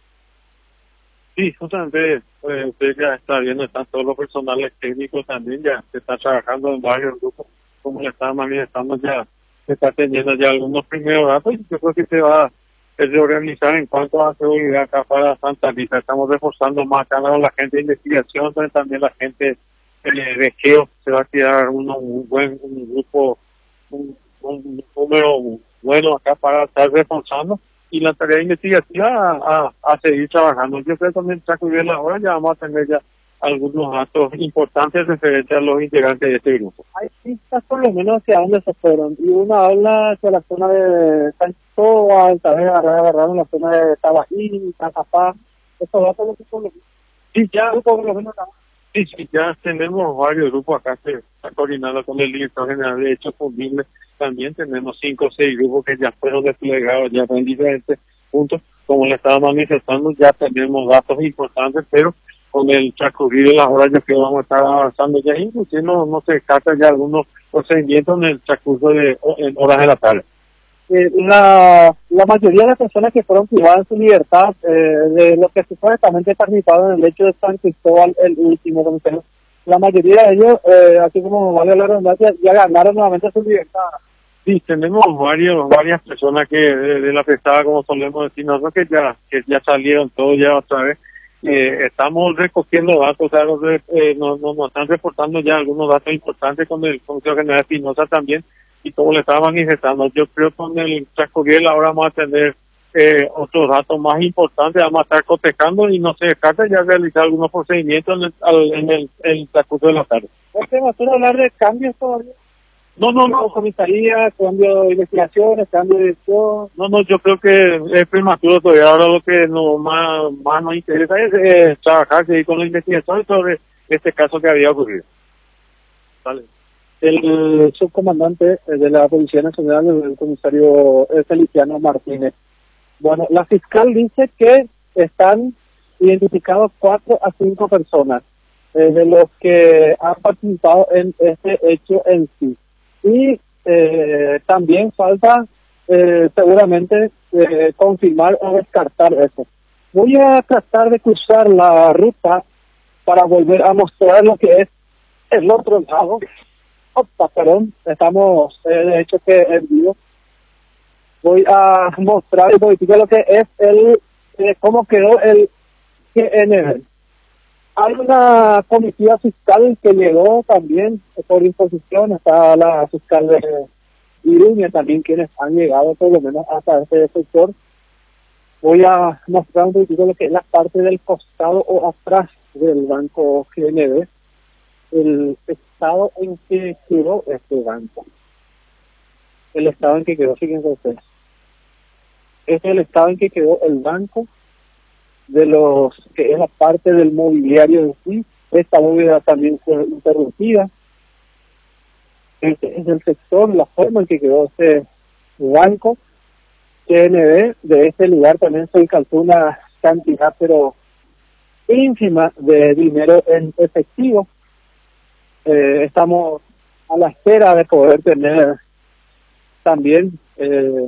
S10: Sí, justamente eh, usted ya está viendo, están todos los personales técnicos también, ya se está trabajando en varios grupos, como le estaba manifestando, ya se está teniendo ya algunos primeros datos, y yo creo que se va a reorganizar en cuanto a seguridad acá para Santa Rita. Estamos reforzando más acá con la gente de investigación, pero también la gente eh, de GEO. Se va a tirar uno, un buen un grupo, un, un número bueno acá para estar reforzando, y la tarea investigativa a, a, a seguir trabajando. Yo creo que también transcurrir la hora ya vamos a tener ya algunos datos importantes referentes a los integrantes de este grupo.
S6: Hay pistas por lo menos hacia dónde se fueron, y una habla hacia la zona de San Cristóbal, tal vez agarraron la zona de Tabajín, Tacapá. Esos datos no se por lo menos.
S10: Sí, ya, por lo menos, sí, sí, ya tenemos varios grupos acá que está coordinando con el director general de Hechos Fundibles. También tenemos cinco o seis grupos que ya fueron desplegados ya en diferentes puntos. Como le estaba manifestando, ya tenemos datos importantes, pero con el transcurrir de las horas yo creo que vamos a estar avanzando ya, inclusive no, no se descarta ya algunos procedimientos en el transcurso de en horas de la tarde.
S6: Eh, la, la mayoría de las personas que fueron privadas de su libertad, eh, de los que supuestamente participaron en el hecho de San Cristóbal, el último comisario, la mayoría de ellos, eh, así como vale la redundancia, ya ganaron nuevamente su libertad.
S10: Sí, tenemos varios, varias personas que de, de la pesada, como solemos decir nosotros, que ya, que ya salieron todos ya otra vez. Eh, estamos recogiendo datos, o sea, nos, eh, nos, nos están reportando ya algunos datos importantes con el Consejo General Espinosa también, y como le estaba manifestando, yo creo que con el transcurrir ahora vamos a tener eh, otros datos más importantes, vamos a estar cotejando y no se descarta ya realizar algunos procedimientos en el, al, en el, en el transcurso de la tarde.
S6: ¿Es prematuro hablar de cambios todavía?
S10: No, no, no.
S6: Comisaría, cambio de investigaciones, cambio de dirección.
S10: No, no, yo creo que es prematuro todavía. Ahora lo que no, más, más nos interesa es eh, trabajar, seguir con la investigación sobre este caso que había ocurrido.
S6: Vale. El subcomandante de la Policía Nacional, el comisario Feliciano Martínez. Bueno, la fiscal dice que están identificados cuatro a cinco personas eh, de los que han participado en este hecho en sí. Y eh, también falta eh, seguramente eh, confirmar o descartar eso. Voy a tratar de cruzar la ruta para volver a mostrar lo que es el otro lado. Opa, perdón, estamos eh, de hecho que en vivo. Voy a mostrar un poquito lo que es el eh, cómo quedó el G N B. Hay una comitiva fiscal que llegó también eh, por imposición, está la fiscal de Iruña también, quienes han llegado por lo menos hasta este sector. Voy a mostrar un poquito lo que es la parte del costado o atrás del banco G N B, el estado en que quedó este banco. El estado en que quedó, fíjense ustedes. Este es el estado en que quedó el banco, de los que es la parte del mobiliario en sí. Esta bóveda también fue interrumpida. Este es el sector, la forma en que quedó este banco G N B. De este lugar también se calculó una cantidad pero ínfima de dinero en efectivo. Eh, estamos a la espera de poder tener también eh,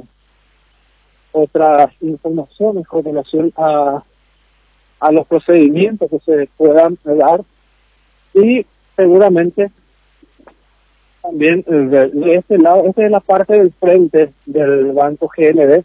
S6: otras informaciones con relación a, a los procedimientos que se puedan dar y seguramente también de, de este lado, esta es la parte del frente del banco G N B.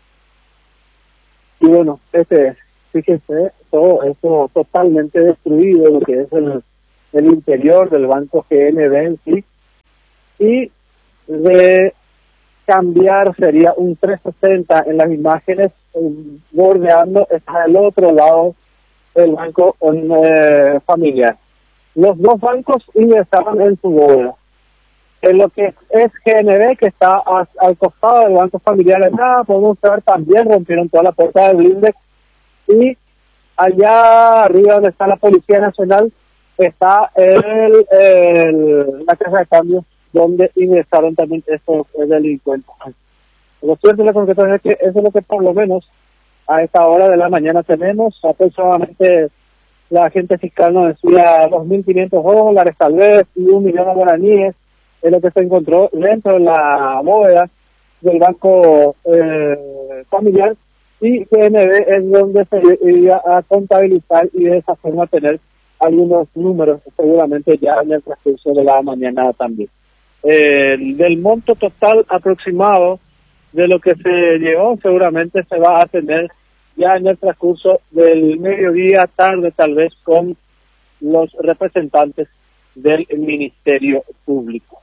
S6: Y bueno, este, fíjense, todo esto totalmente destruido, lo que es el, el interior del banco G N B en sí. Y de cambiar sería un trescientos sesenta en las imágenes, um, bordeando está el otro lado del banco eh, familiar. Los dos bancos ingresaron en su bóveda. En lo que es G N B, que está a, al costado del banco familiar, nada, podemos ver también rompieron toda la puerta del blindex, y allá arriba donde está la Policía Nacional está el, el, la casa de cambio donde ingresaron también estos delincuentes. Lo cierto y lo concreto es que eso es lo que por lo menos a esta hora de la mañana tenemos. Aproximadamente la agente fiscal nos decía dos mil quinientos dólares tal vez y un millón de guaraníes es lo que se encontró dentro de la bóveda del banco eh, familiar, y G N B es donde se iba a contabilizar y de esa forma tener algunos números seguramente ya en el transcurso de la mañana también. Eh, del monto total aproximado de lo que se llevó seguramente se va a tener ya en el transcurso del mediodía, tarde tal vez, con los representantes del Ministerio Público.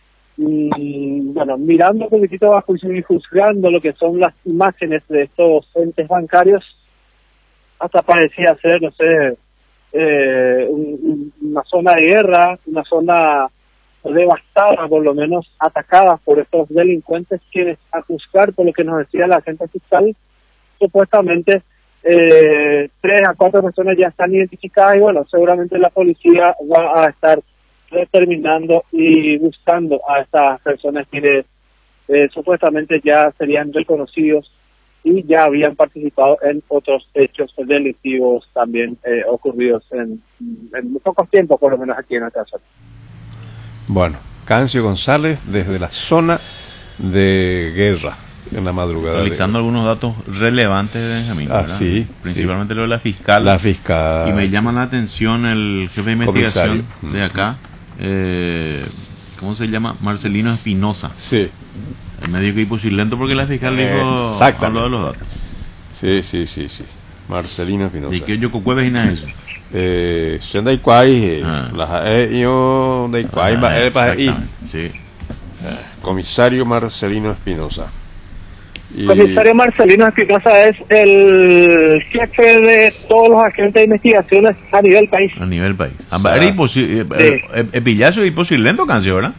S6: Y bueno, mirando un poquitito abajo y juzgando lo que son las imágenes de estos entes bancarios, hasta parecía ser, no sé, eh, un, una zona de guerra, una zona devastada, por lo menos atacada por estos delincuentes, quienes, a juzgar por lo que nos decía la agente fiscal, supuestamente eh, tres a cuatro personas ya están identificadas, y bueno, seguramente la policía va a estar determinando y buscando a estas personas que eh, supuestamente ya serían reconocidos y ya habían participado en otros hechos delictivos también eh, ocurridos en, en pocos tiempos, por lo menos aquí en nuestra zona.
S2: Bueno, Cancio González desde la zona de guerra en la madrugada.
S1: Realizando de... algunos datos relevantes de Benjamín.
S2: Ah, sí,
S1: principalmente
S2: sí.
S1: lo de la fiscal.
S2: La fiscal.
S1: Y me llama la atención el jefe de investigación
S2: Comisario.
S1: de acá, eh, ¿cómo se llama? Marcelino Espinosa.
S2: Sí.
S1: El medio que hiposilento porque la fiscal dijo,
S2: exactamente,
S1: habló de los datos.
S2: Sí, sí, sí, sí. Marcelino Espinosa.
S1: ¿Y qué yo cueve es eso?
S2: Eh, son de Iguay, la eh, yo de Iguay, va para ahí.
S1: Sí.
S2: Comisario Marcelino Espinosa.
S6: Y... Comisario Marcelino Espinosa es el jefe de todos los agentes de investigaciones a nivel país.
S1: A nivel país. Ah, era imposible. Sí. El, el pillazo es imposilento, canción, ¿verdad?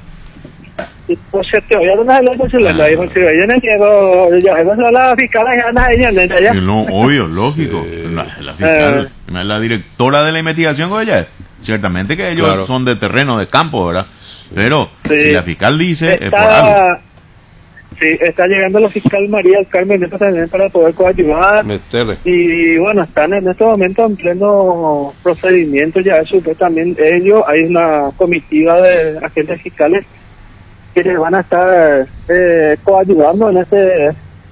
S6: Y pues se te oye una vez imposilento. Ahí pues si yo no quiero, yo no la fiscal ya no hay ya.
S1: No, obvio, lógico. La, la fiscal, eh. la directora de la investigación con ella. Ciertamente que ellos claro. son de terreno, de campo, ¿verdad? Pero sí. si la fiscal dice
S6: está,
S1: es por algo.
S6: Sí, está llegando la fiscal María del Carmen también para poder coadyuvar.
S2: Meterle.
S6: Y bueno, están en este momento en pleno procedimiento ya eso, pues también ellos, hay una comitiva de agentes fiscales que les van a estar eh, coadyuvando en ese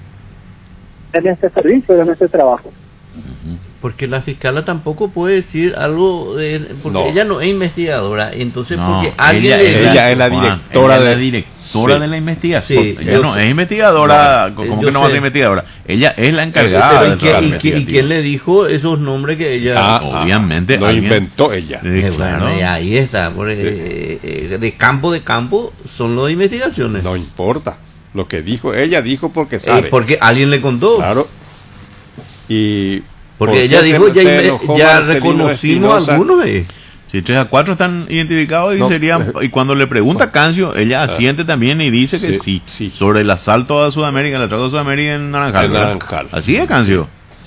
S6: en este servicio, en este trabajo.
S7: Porque la fiscala tampoco puede decir algo de, porque no. ella no es investigadora, entonces
S1: no,
S7: porque alguien
S1: ella,
S7: le,
S1: ella es la directora
S2: ella
S1: de
S2: es
S1: la directora
S2: sí.
S1: de la investigación.
S7: Sí,
S1: ella no
S7: sé.
S1: es investigadora, no, ¿cómo que no va a ser investigadora? Ella es la encargada.
S7: Pero,
S1: de
S7: ¿y, quién, y, quién, ¿Y quién le dijo esos nombres que ella?
S1: Ah, obviamente
S2: lo
S1: alguien,
S2: inventó ella.
S1: Sí, claro.
S7: Bueno, y ahí está, porque, sí. eh, de campo de campo son los de investigaciones.
S2: No importa. Lo que dijo ella dijo porque sabe.
S7: Eh, porque alguien le contó.
S2: Claro. Y
S7: porque ella dijo, ya, ya reconocimos a algunos. Eh.
S1: Si tres a cuatro están identificados y no, serían, y cuando le pregunta a Cancio, ella asiente también y dice que sí,
S2: sí, sí.
S1: sobre el asalto a Sudamérica, el atraco a Sudamérica en Naranjal.
S2: En Naranjal.
S1: Así es, Cancio.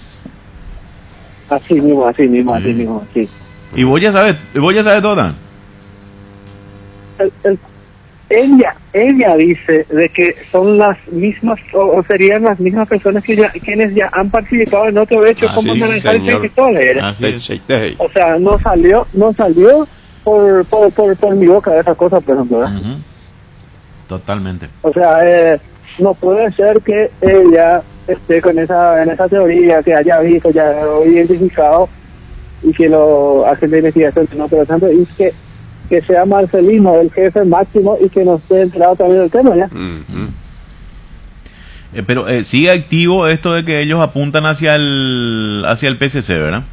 S6: Así mismo, así mismo, así mismo, sí.
S1: Y vos ya sabes, vos ya sabes todo.
S6: El, el, ella, ella dice de que son las mismas, o, o serían las mismas personas que ya, quienes ya han participado en otro hecho, como Naranjal y Pistoles. O sea, no salió, no salió por, por, por, por mi boca de esa cosa, por ejemplo, ¿verdad?
S1: Uh-huh. Totalmente.
S6: O sea, eh, no puede ser que ella esté con esa, en esa teoría, que haya visto, ya identificado y que los agentes de investigación no, pero tanto es que que sea Marcelino el jefe máximo y que nos esté enterado también del tema ya.
S1: Uh-huh. eh, pero eh, sigue activo esto de que ellos apuntan hacia el hacia el P C C, ¿verdad?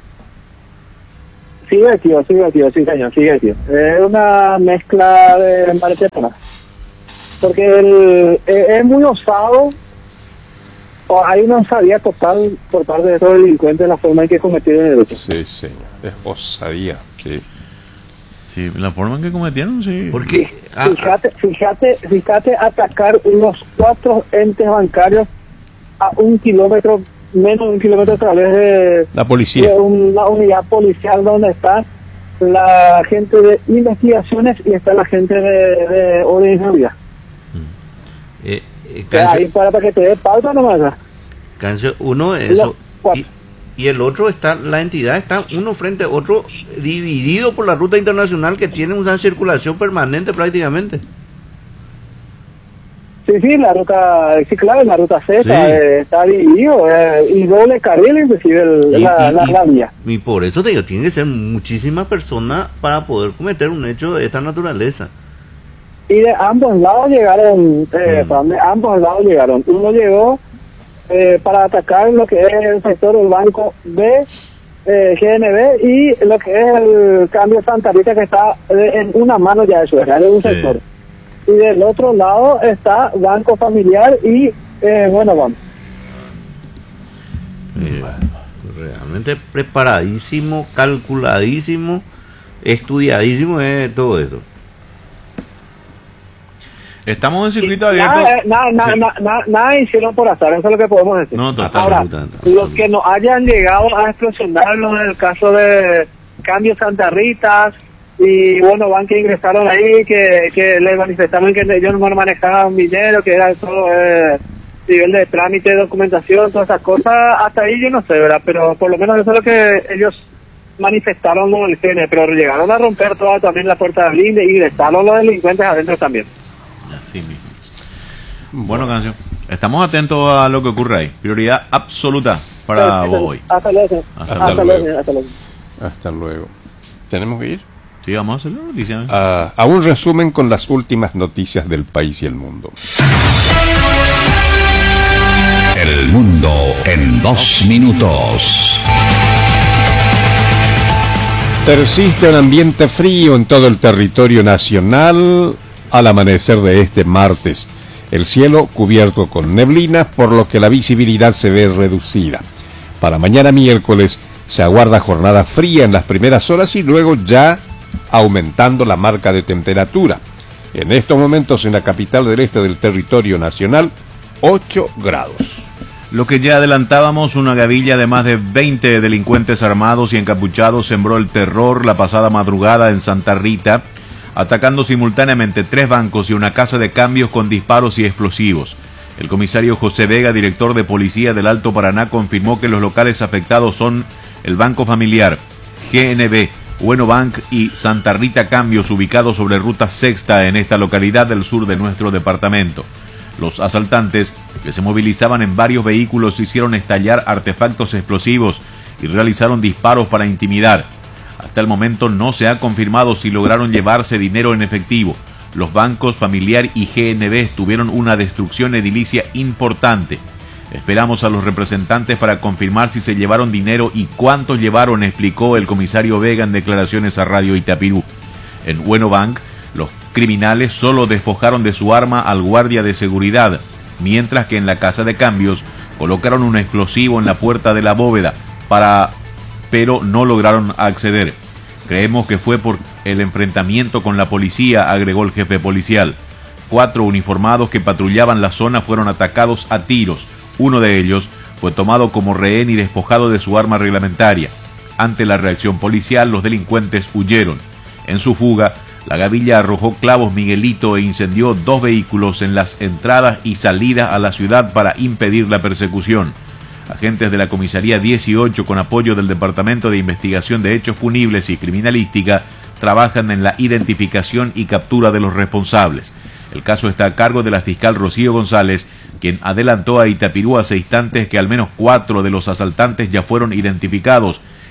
S6: Sigue activo, sigue activo, sí señor, sigue activo. Es una mezcla de marquetas, porque el, eh, es muy osado, o hay una osadía total por parte de estos delincuentes la forma en que cometieron el delito.
S2: Sí, señor, es osadía, sí.
S1: Sí, la forma en que cometieron, sí.
S7: ¿Por qué?
S6: Ah, fíjate, fíjate, fíjate atacar unos cuatro entes bancarios a un kilómetro, menos de un kilómetro a través de
S2: la policía,
S6: de una unidad policial donde está la gente de investigaciones y está la gente de, de orden y seguridad.
S7: Eh, eh,
S6: Cancio, ahí para, para que te dé pauta nomás.
S7: Cancio, uno eso y, y el otro está, la entidad está uno frente a otro dividido por la ruta internacional que tiene una circulación permanente prácticamente.
S6: Sí, sí, la ruta, sí, claro, la ruta Z sí. eh, está dividido eh, y doble carril inclusive el, y, la,
S7: y,
S6: la,
S7: y,
S6: la vía.
S7: Y por eso te digo, tiene que ser muchísimas personas para poder cometer un hecho de esta naturaleza.
S6: Y de ambos lados llegaron, eh, mm. de ambos lados llegaron. Uno llegó eh, para atacar lo que es el sector del banco de eh, G N B y lo que es el cambio Santa Rita, que está eh, en una mano ya de su era, de un sí. sector. Y del otro lado está Banco Familiar y eh, bueno, vamos.
S7: Eh, realmente preparadísimo, calculadísimo, estudiadísimo es todo esto.
S1: Estamos en circuito abierto.
S6: Nada, nada, nada, sí. nada, nada, nada hicieron por azar, eso es lo que podemos decir.
S1: No, total,
S6: Ahora,
S1: total,
S6: los que no hayan llegado a explosionarlo en el caso de Cambio Santa Rita y bueno, van que ingresaron ahí, que, que les manifestaron que ellos no manejaban dinero, que era todo eh, nivel de trámite, documentación, todas esas cosas, hasta ahí yo no sé, ¿verdad? Pero por lo menos eso es lo que ellos manifestaron con el G N, pero llegaron a romper toda también la puerta de blinde y ingresaron los delincuentes adentro también.
S1: Así mismo. Bueno, Cancio, estamos atentos a lo que ocurre ahí. Prioridad absoluta para
S6: sí,
S1: vos hoy.
S6: Hasta luego. Hasta, hasta, hasta, luego. luego. hasta luego.
S2: Hasta luego. ¿Tenemos que ir?
S1: Sí, vamos a hacerlo. Noticia.
S2: Uh, a un resumen con las últimas noticias del país y el mundo.
S11: El mundo en dos minutos.
S2: Persiste un ambiente frío en todo el territorio nacional al amanecer de este martes. El cielo cubierto con neblina, por lo que la visibilidad se ve reducida. Para mañana miércoles se aguarda jornada fría en las primeras horas y luego ya aumentando la marca de temperatura. En estos momentos en la capital del este del territorio nacional, ocho grados.
S1: Lo que ya adelantábamos, una gavilla de más de veinte delincuentes armados y encapuchados sembró el terror la pasada madrugada en Santa Rita, atacando simultáneamente tres bancos y una casa de cambios con disparos y explosivos. El comisario José Vega, director de policía del Alto Paraná, confirmó que los locales afectados son el Banco Familiar, G N B, Bueno Bank y Santa Rita Cambios, ubicados sobre Ruta Sexta en esta localidad del sur de nuestro departamento. Los asaltantes, que se movilizaban en varios vehículos, hicieron estallar artefactos explosivos y realizaron disparos para intimidar. Hasta el momento no se ha confirmado si lograron llevarse dinero en efectivo. Los bancos Familiar y G N B tuvieron una destrucción edilicia importante. Esperamos a los representantes para confirmar si se llevaron dinero y cuánto llevaron, explicó el comisario Vega en declaraciones a Radio Itapirú. En Bueno Bank, los criminales solo despojaron de su arma al guardia de seguridad, mientras que en la casa de cambios colocaron un explosivo en la puerta de la bóveda para... pero no lograron acceder. Creemos que fue por el enfrentamiento con la policía, agregó el jefe policial. Cuatro uniformados que patrullaban la zona fueron atacados a tiros. Uno de ellos fue tomado como rehén y despojado de su arma reglamentaria. Ante la reacción policial, los delincuentes huyeron. En su fuga, la gavilla arrojó clavos Miguelito e incendió dos vehículos en las entradas y salidas a la ciudad para impedir la persecución. Agentes de la Comisaría dieciocho, con apoyo del Departamento de Investigación de Hechos Punibles y Criminalística, trabajan en la identificación y captura de los responsables. El caso está a cargo de la fiscal Rocío González, quien adelantó a Itapirú hace instantes que al menos cuatro de los asaltantes ya fueron identificados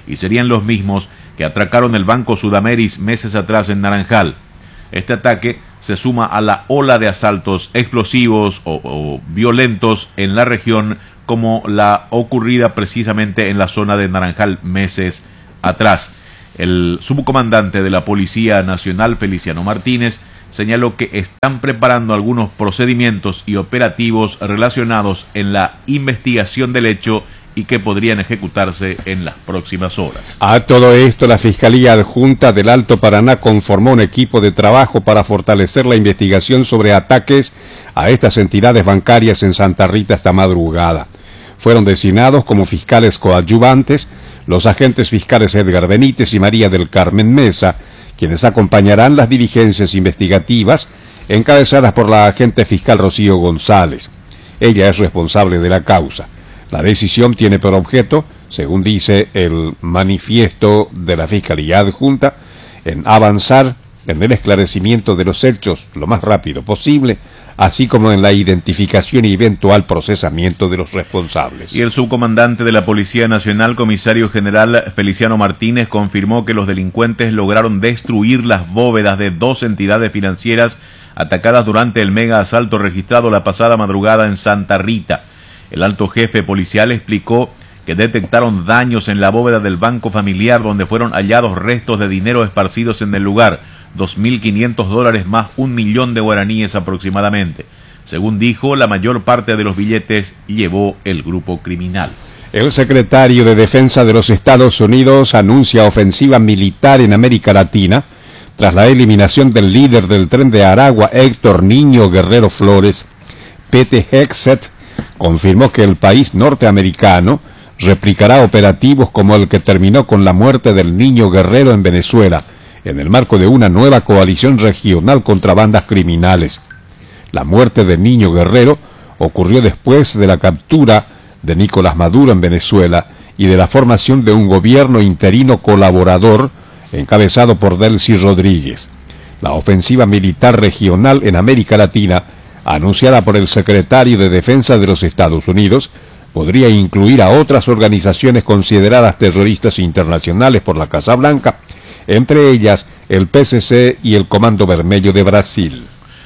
S1: y serían los mismos que atracaron el Banco Sudameris meses atrás en Naranjal. Este ataque se suma a la ola de asaltos explosivos o, o violentos en la región, como la ocurrida precisamente en la zona de Naranjal meses atrás. El subcomandante de la Policía Nacional, Feliciano Martínez, señaló que están preparando algunos procedimientos y operativos relacionados en la investigación del hecho y que podrían ejecutarse en las próximas horas.
S2: A todo esto, la Fiscalía Adjunta del Alto Paraná conformó un equipo de trabajo para fortalecer la investigación sobre ataques a estas entidades bancarias en Santa Rita esta madrugada. Fueron designados como fiscales coadyuvantes los agentes fiscales Edgar Benítez y María del Carmen Mesa, quienes acompañarán las diligencias investigativas encabezadas por la agente fiscal Rocío González. Ella es responsable de la causa. La decisión tiene por objeto, según dice el manifiesto de la Fiscalía Adjunta, en avanzar en el esclarecimiento de los hechos lo más rápido posible, así como en la identificación y eventual procesamiento de los responsables.
S1: Y el subcomandante de la Policía Nacional, comisario general Feliciano Martínez, confirmó que los delincuentes lograron destruir las bóvedas de dos entidades financieras atacadas durante el mega asalto registrado la pasada madrugada en Santa Rita. El alto jefe policial explicó que detectaron daños en la bóveda del Banco Familiar, donde fueron hallados restos de dinero esparcidos en el lugar, dos mil quinientos dólares más un millón de guaraníes aproximadamente. Según dijo, la mayor parte de los billetes llevó el grupo criminal.
S2: El secretario de Defensa de los Estados Unidos anuncia ofensiva militar en América Latina tras la eliminación del líder del Tren de Aragua, Héctor Niño Guerrero Flores. Pete Hegseth confirmó que el país norteamericano replicará operativos como el que terminó con la muerte del Niño Guerrero en Venezuela, en el marco de una nueva coalición regional contra bandas criminales. La muerte de Niño Guerrero ocurrió después de la captura de Nicolás Maduro en Venezuela y de la formación de un gobierno interino colaborador encabezado por Delcy Rodríguez. La ofensiva militar regional en América Latina, anunciada por el secretario de Defensa de los Estados Unidos, podría incluir a otras organizaciones consideradas terroristas internacionales por la Casa Blanca, entre ellas el P C C y el Comando Vermelho de Brasil.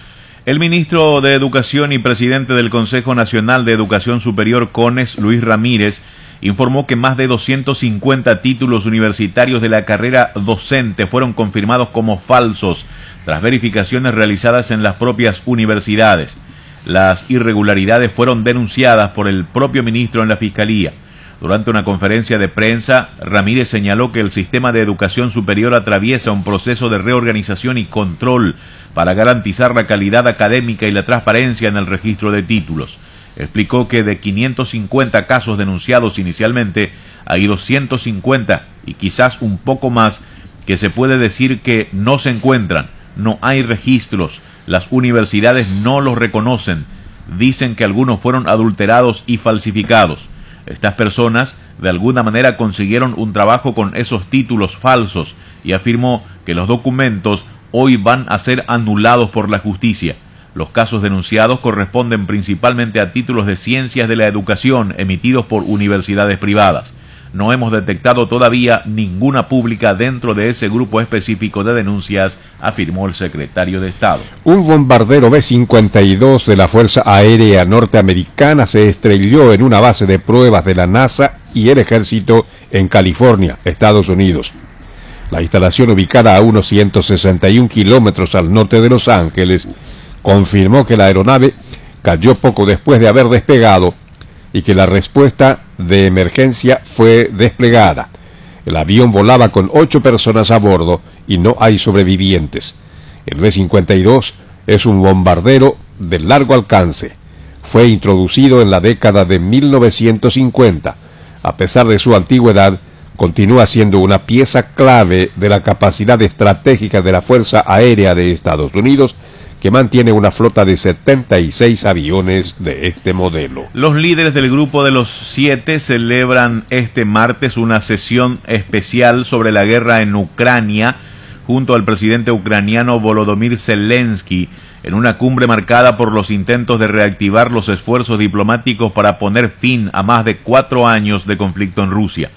S1: El ministro de Educación y presidente del Consejo Nacional de Educación Superior, CONES, Luis Ramírez, informó que más de doscientos cincuenta títulos universitarios de la carrera docente fueron confirmados como falsos tras verificaciones realizadas en las propias universidades. Las irregularidades fueron denunciadas por el propio ministro en la Fiscalía. Durante una conferencia de prensa, Ramírez señaló que el sistema de educación superior atraviesa un proceso de reorganización y control para garantizar la calidad académica y la transparencia en el registro de títulos. Explicó que de quinientos cincuenta casos denunciados inicialmente, hay doscientos cincuenta y quizás un poco más que se puede decir que no se encuentran, no hay registros, las universidades no los reconocen, dicen que algunos fueron adulterados y falsificados. Estas personas de alguna manera consiguieron un trabajo con esos títulos falsos y afirmó que los documentos hoy van a ser anulados por la justicia. Los casos denunciados corresponden principalmente a títulos de ciencias de la educación emitidos por universidades privadas. No hemos detectado todavía ninguna pública dentro de ese grupo específico de denuncias, afirmó el secretario de Estado.
S2: Un bombardero B cincuenta y dos de la Fuerza Aérea Norteamericana se estrelló en una base de pruebas de la NASA y el Ejército en California, Estados Unidos. La instalación, ubicada a unos ciento sesenta y un kilómetros al norte de Los Ángeles, confirmó que la aeronave cayó poco después de haber despegado y que la respuesta de emergencia fue desplegada. El avión volaba con ocho personas a bordo y no hay sobrevivientes. El B cincuenta y dos es un bombardero de largo alcance. Fue introducido en la década de mil novecientos cincuenta. A pesar de su antigüedad, continúa siendo una pieza clave de la capacidad estratégica de la Fuerza Aérea de Estados Unidos, que mantiene una flota de setenta y seis aviones de este modelo.
S1: Los líderes del Grupo de los Siete celebran este martes una sesión especial sobre la guerra en Ucrania junto al presidente ucraniano Volodymyr Zelensky, en una cumbre marcada por los intentos de reactivar los esfuerzos diplomáticos para poner fin a más de cuatro años de conflicto en Rusia.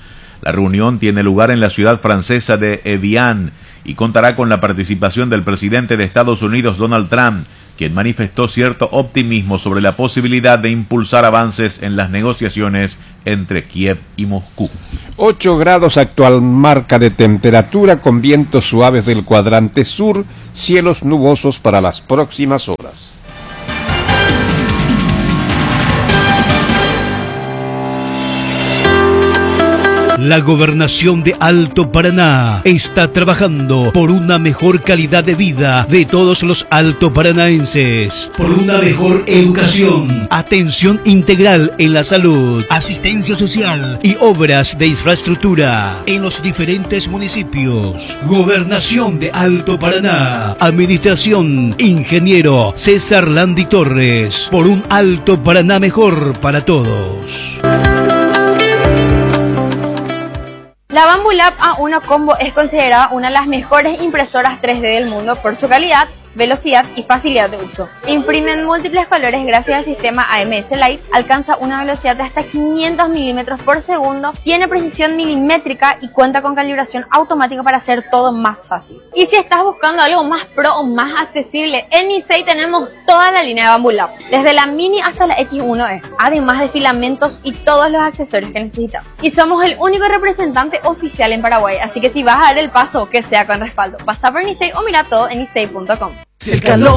S1: La reunión tiene lugar en la ciudad francesa de Evian y contará con la participación del presidente de Estados Unidos, Donald Trump, quien manifestó cierto optimismo sobre la posibilidad de impulsar avances en las negociaciones entre Kiev y Moscú.
S2: ocho grados actual marca de temperatura con vientos suaves del cuadrante sur, cielos nubosos para las próximas horas.
S12: La Gobernación de Alto Paraná está trabajando por una mejor calidad de vida de todos los altoparanaenses, por una mejor educación, atención integral en la salud, asistencia social y obras de infraestructura en los diferentes municipios. Gobernación de Alto Paraná, Administración, Ingeniero César Landi Torres, por un Alto Paraná mejor para todos.
S13: La Bambu Lab A uno Combo es considerada una de las mejores impresoras tres D del mundo por su calidad, velocidad y facilidad de uso. Imprime en múltiples colores gracias al sistema A M S Light, alcanza una velocidad de hasta quinientos milímetros por segundo, tiene precisión milimétrica y cuenta con calibración automática para hacer todo más fácil. Y si estás buscando algo más pro o más accesible, en Nisei tenemos toda la línea de Bambu Lab, desde la Mini hasta la X uno E, además de filamentos y todos los accesorios que necesitas. Y somos el único representante oficial en Paraguay, así que si vas a dar el paso, que sea con respaldo. Pasa por Nisei o mira todo en nisei punto com.
S14: Si el calor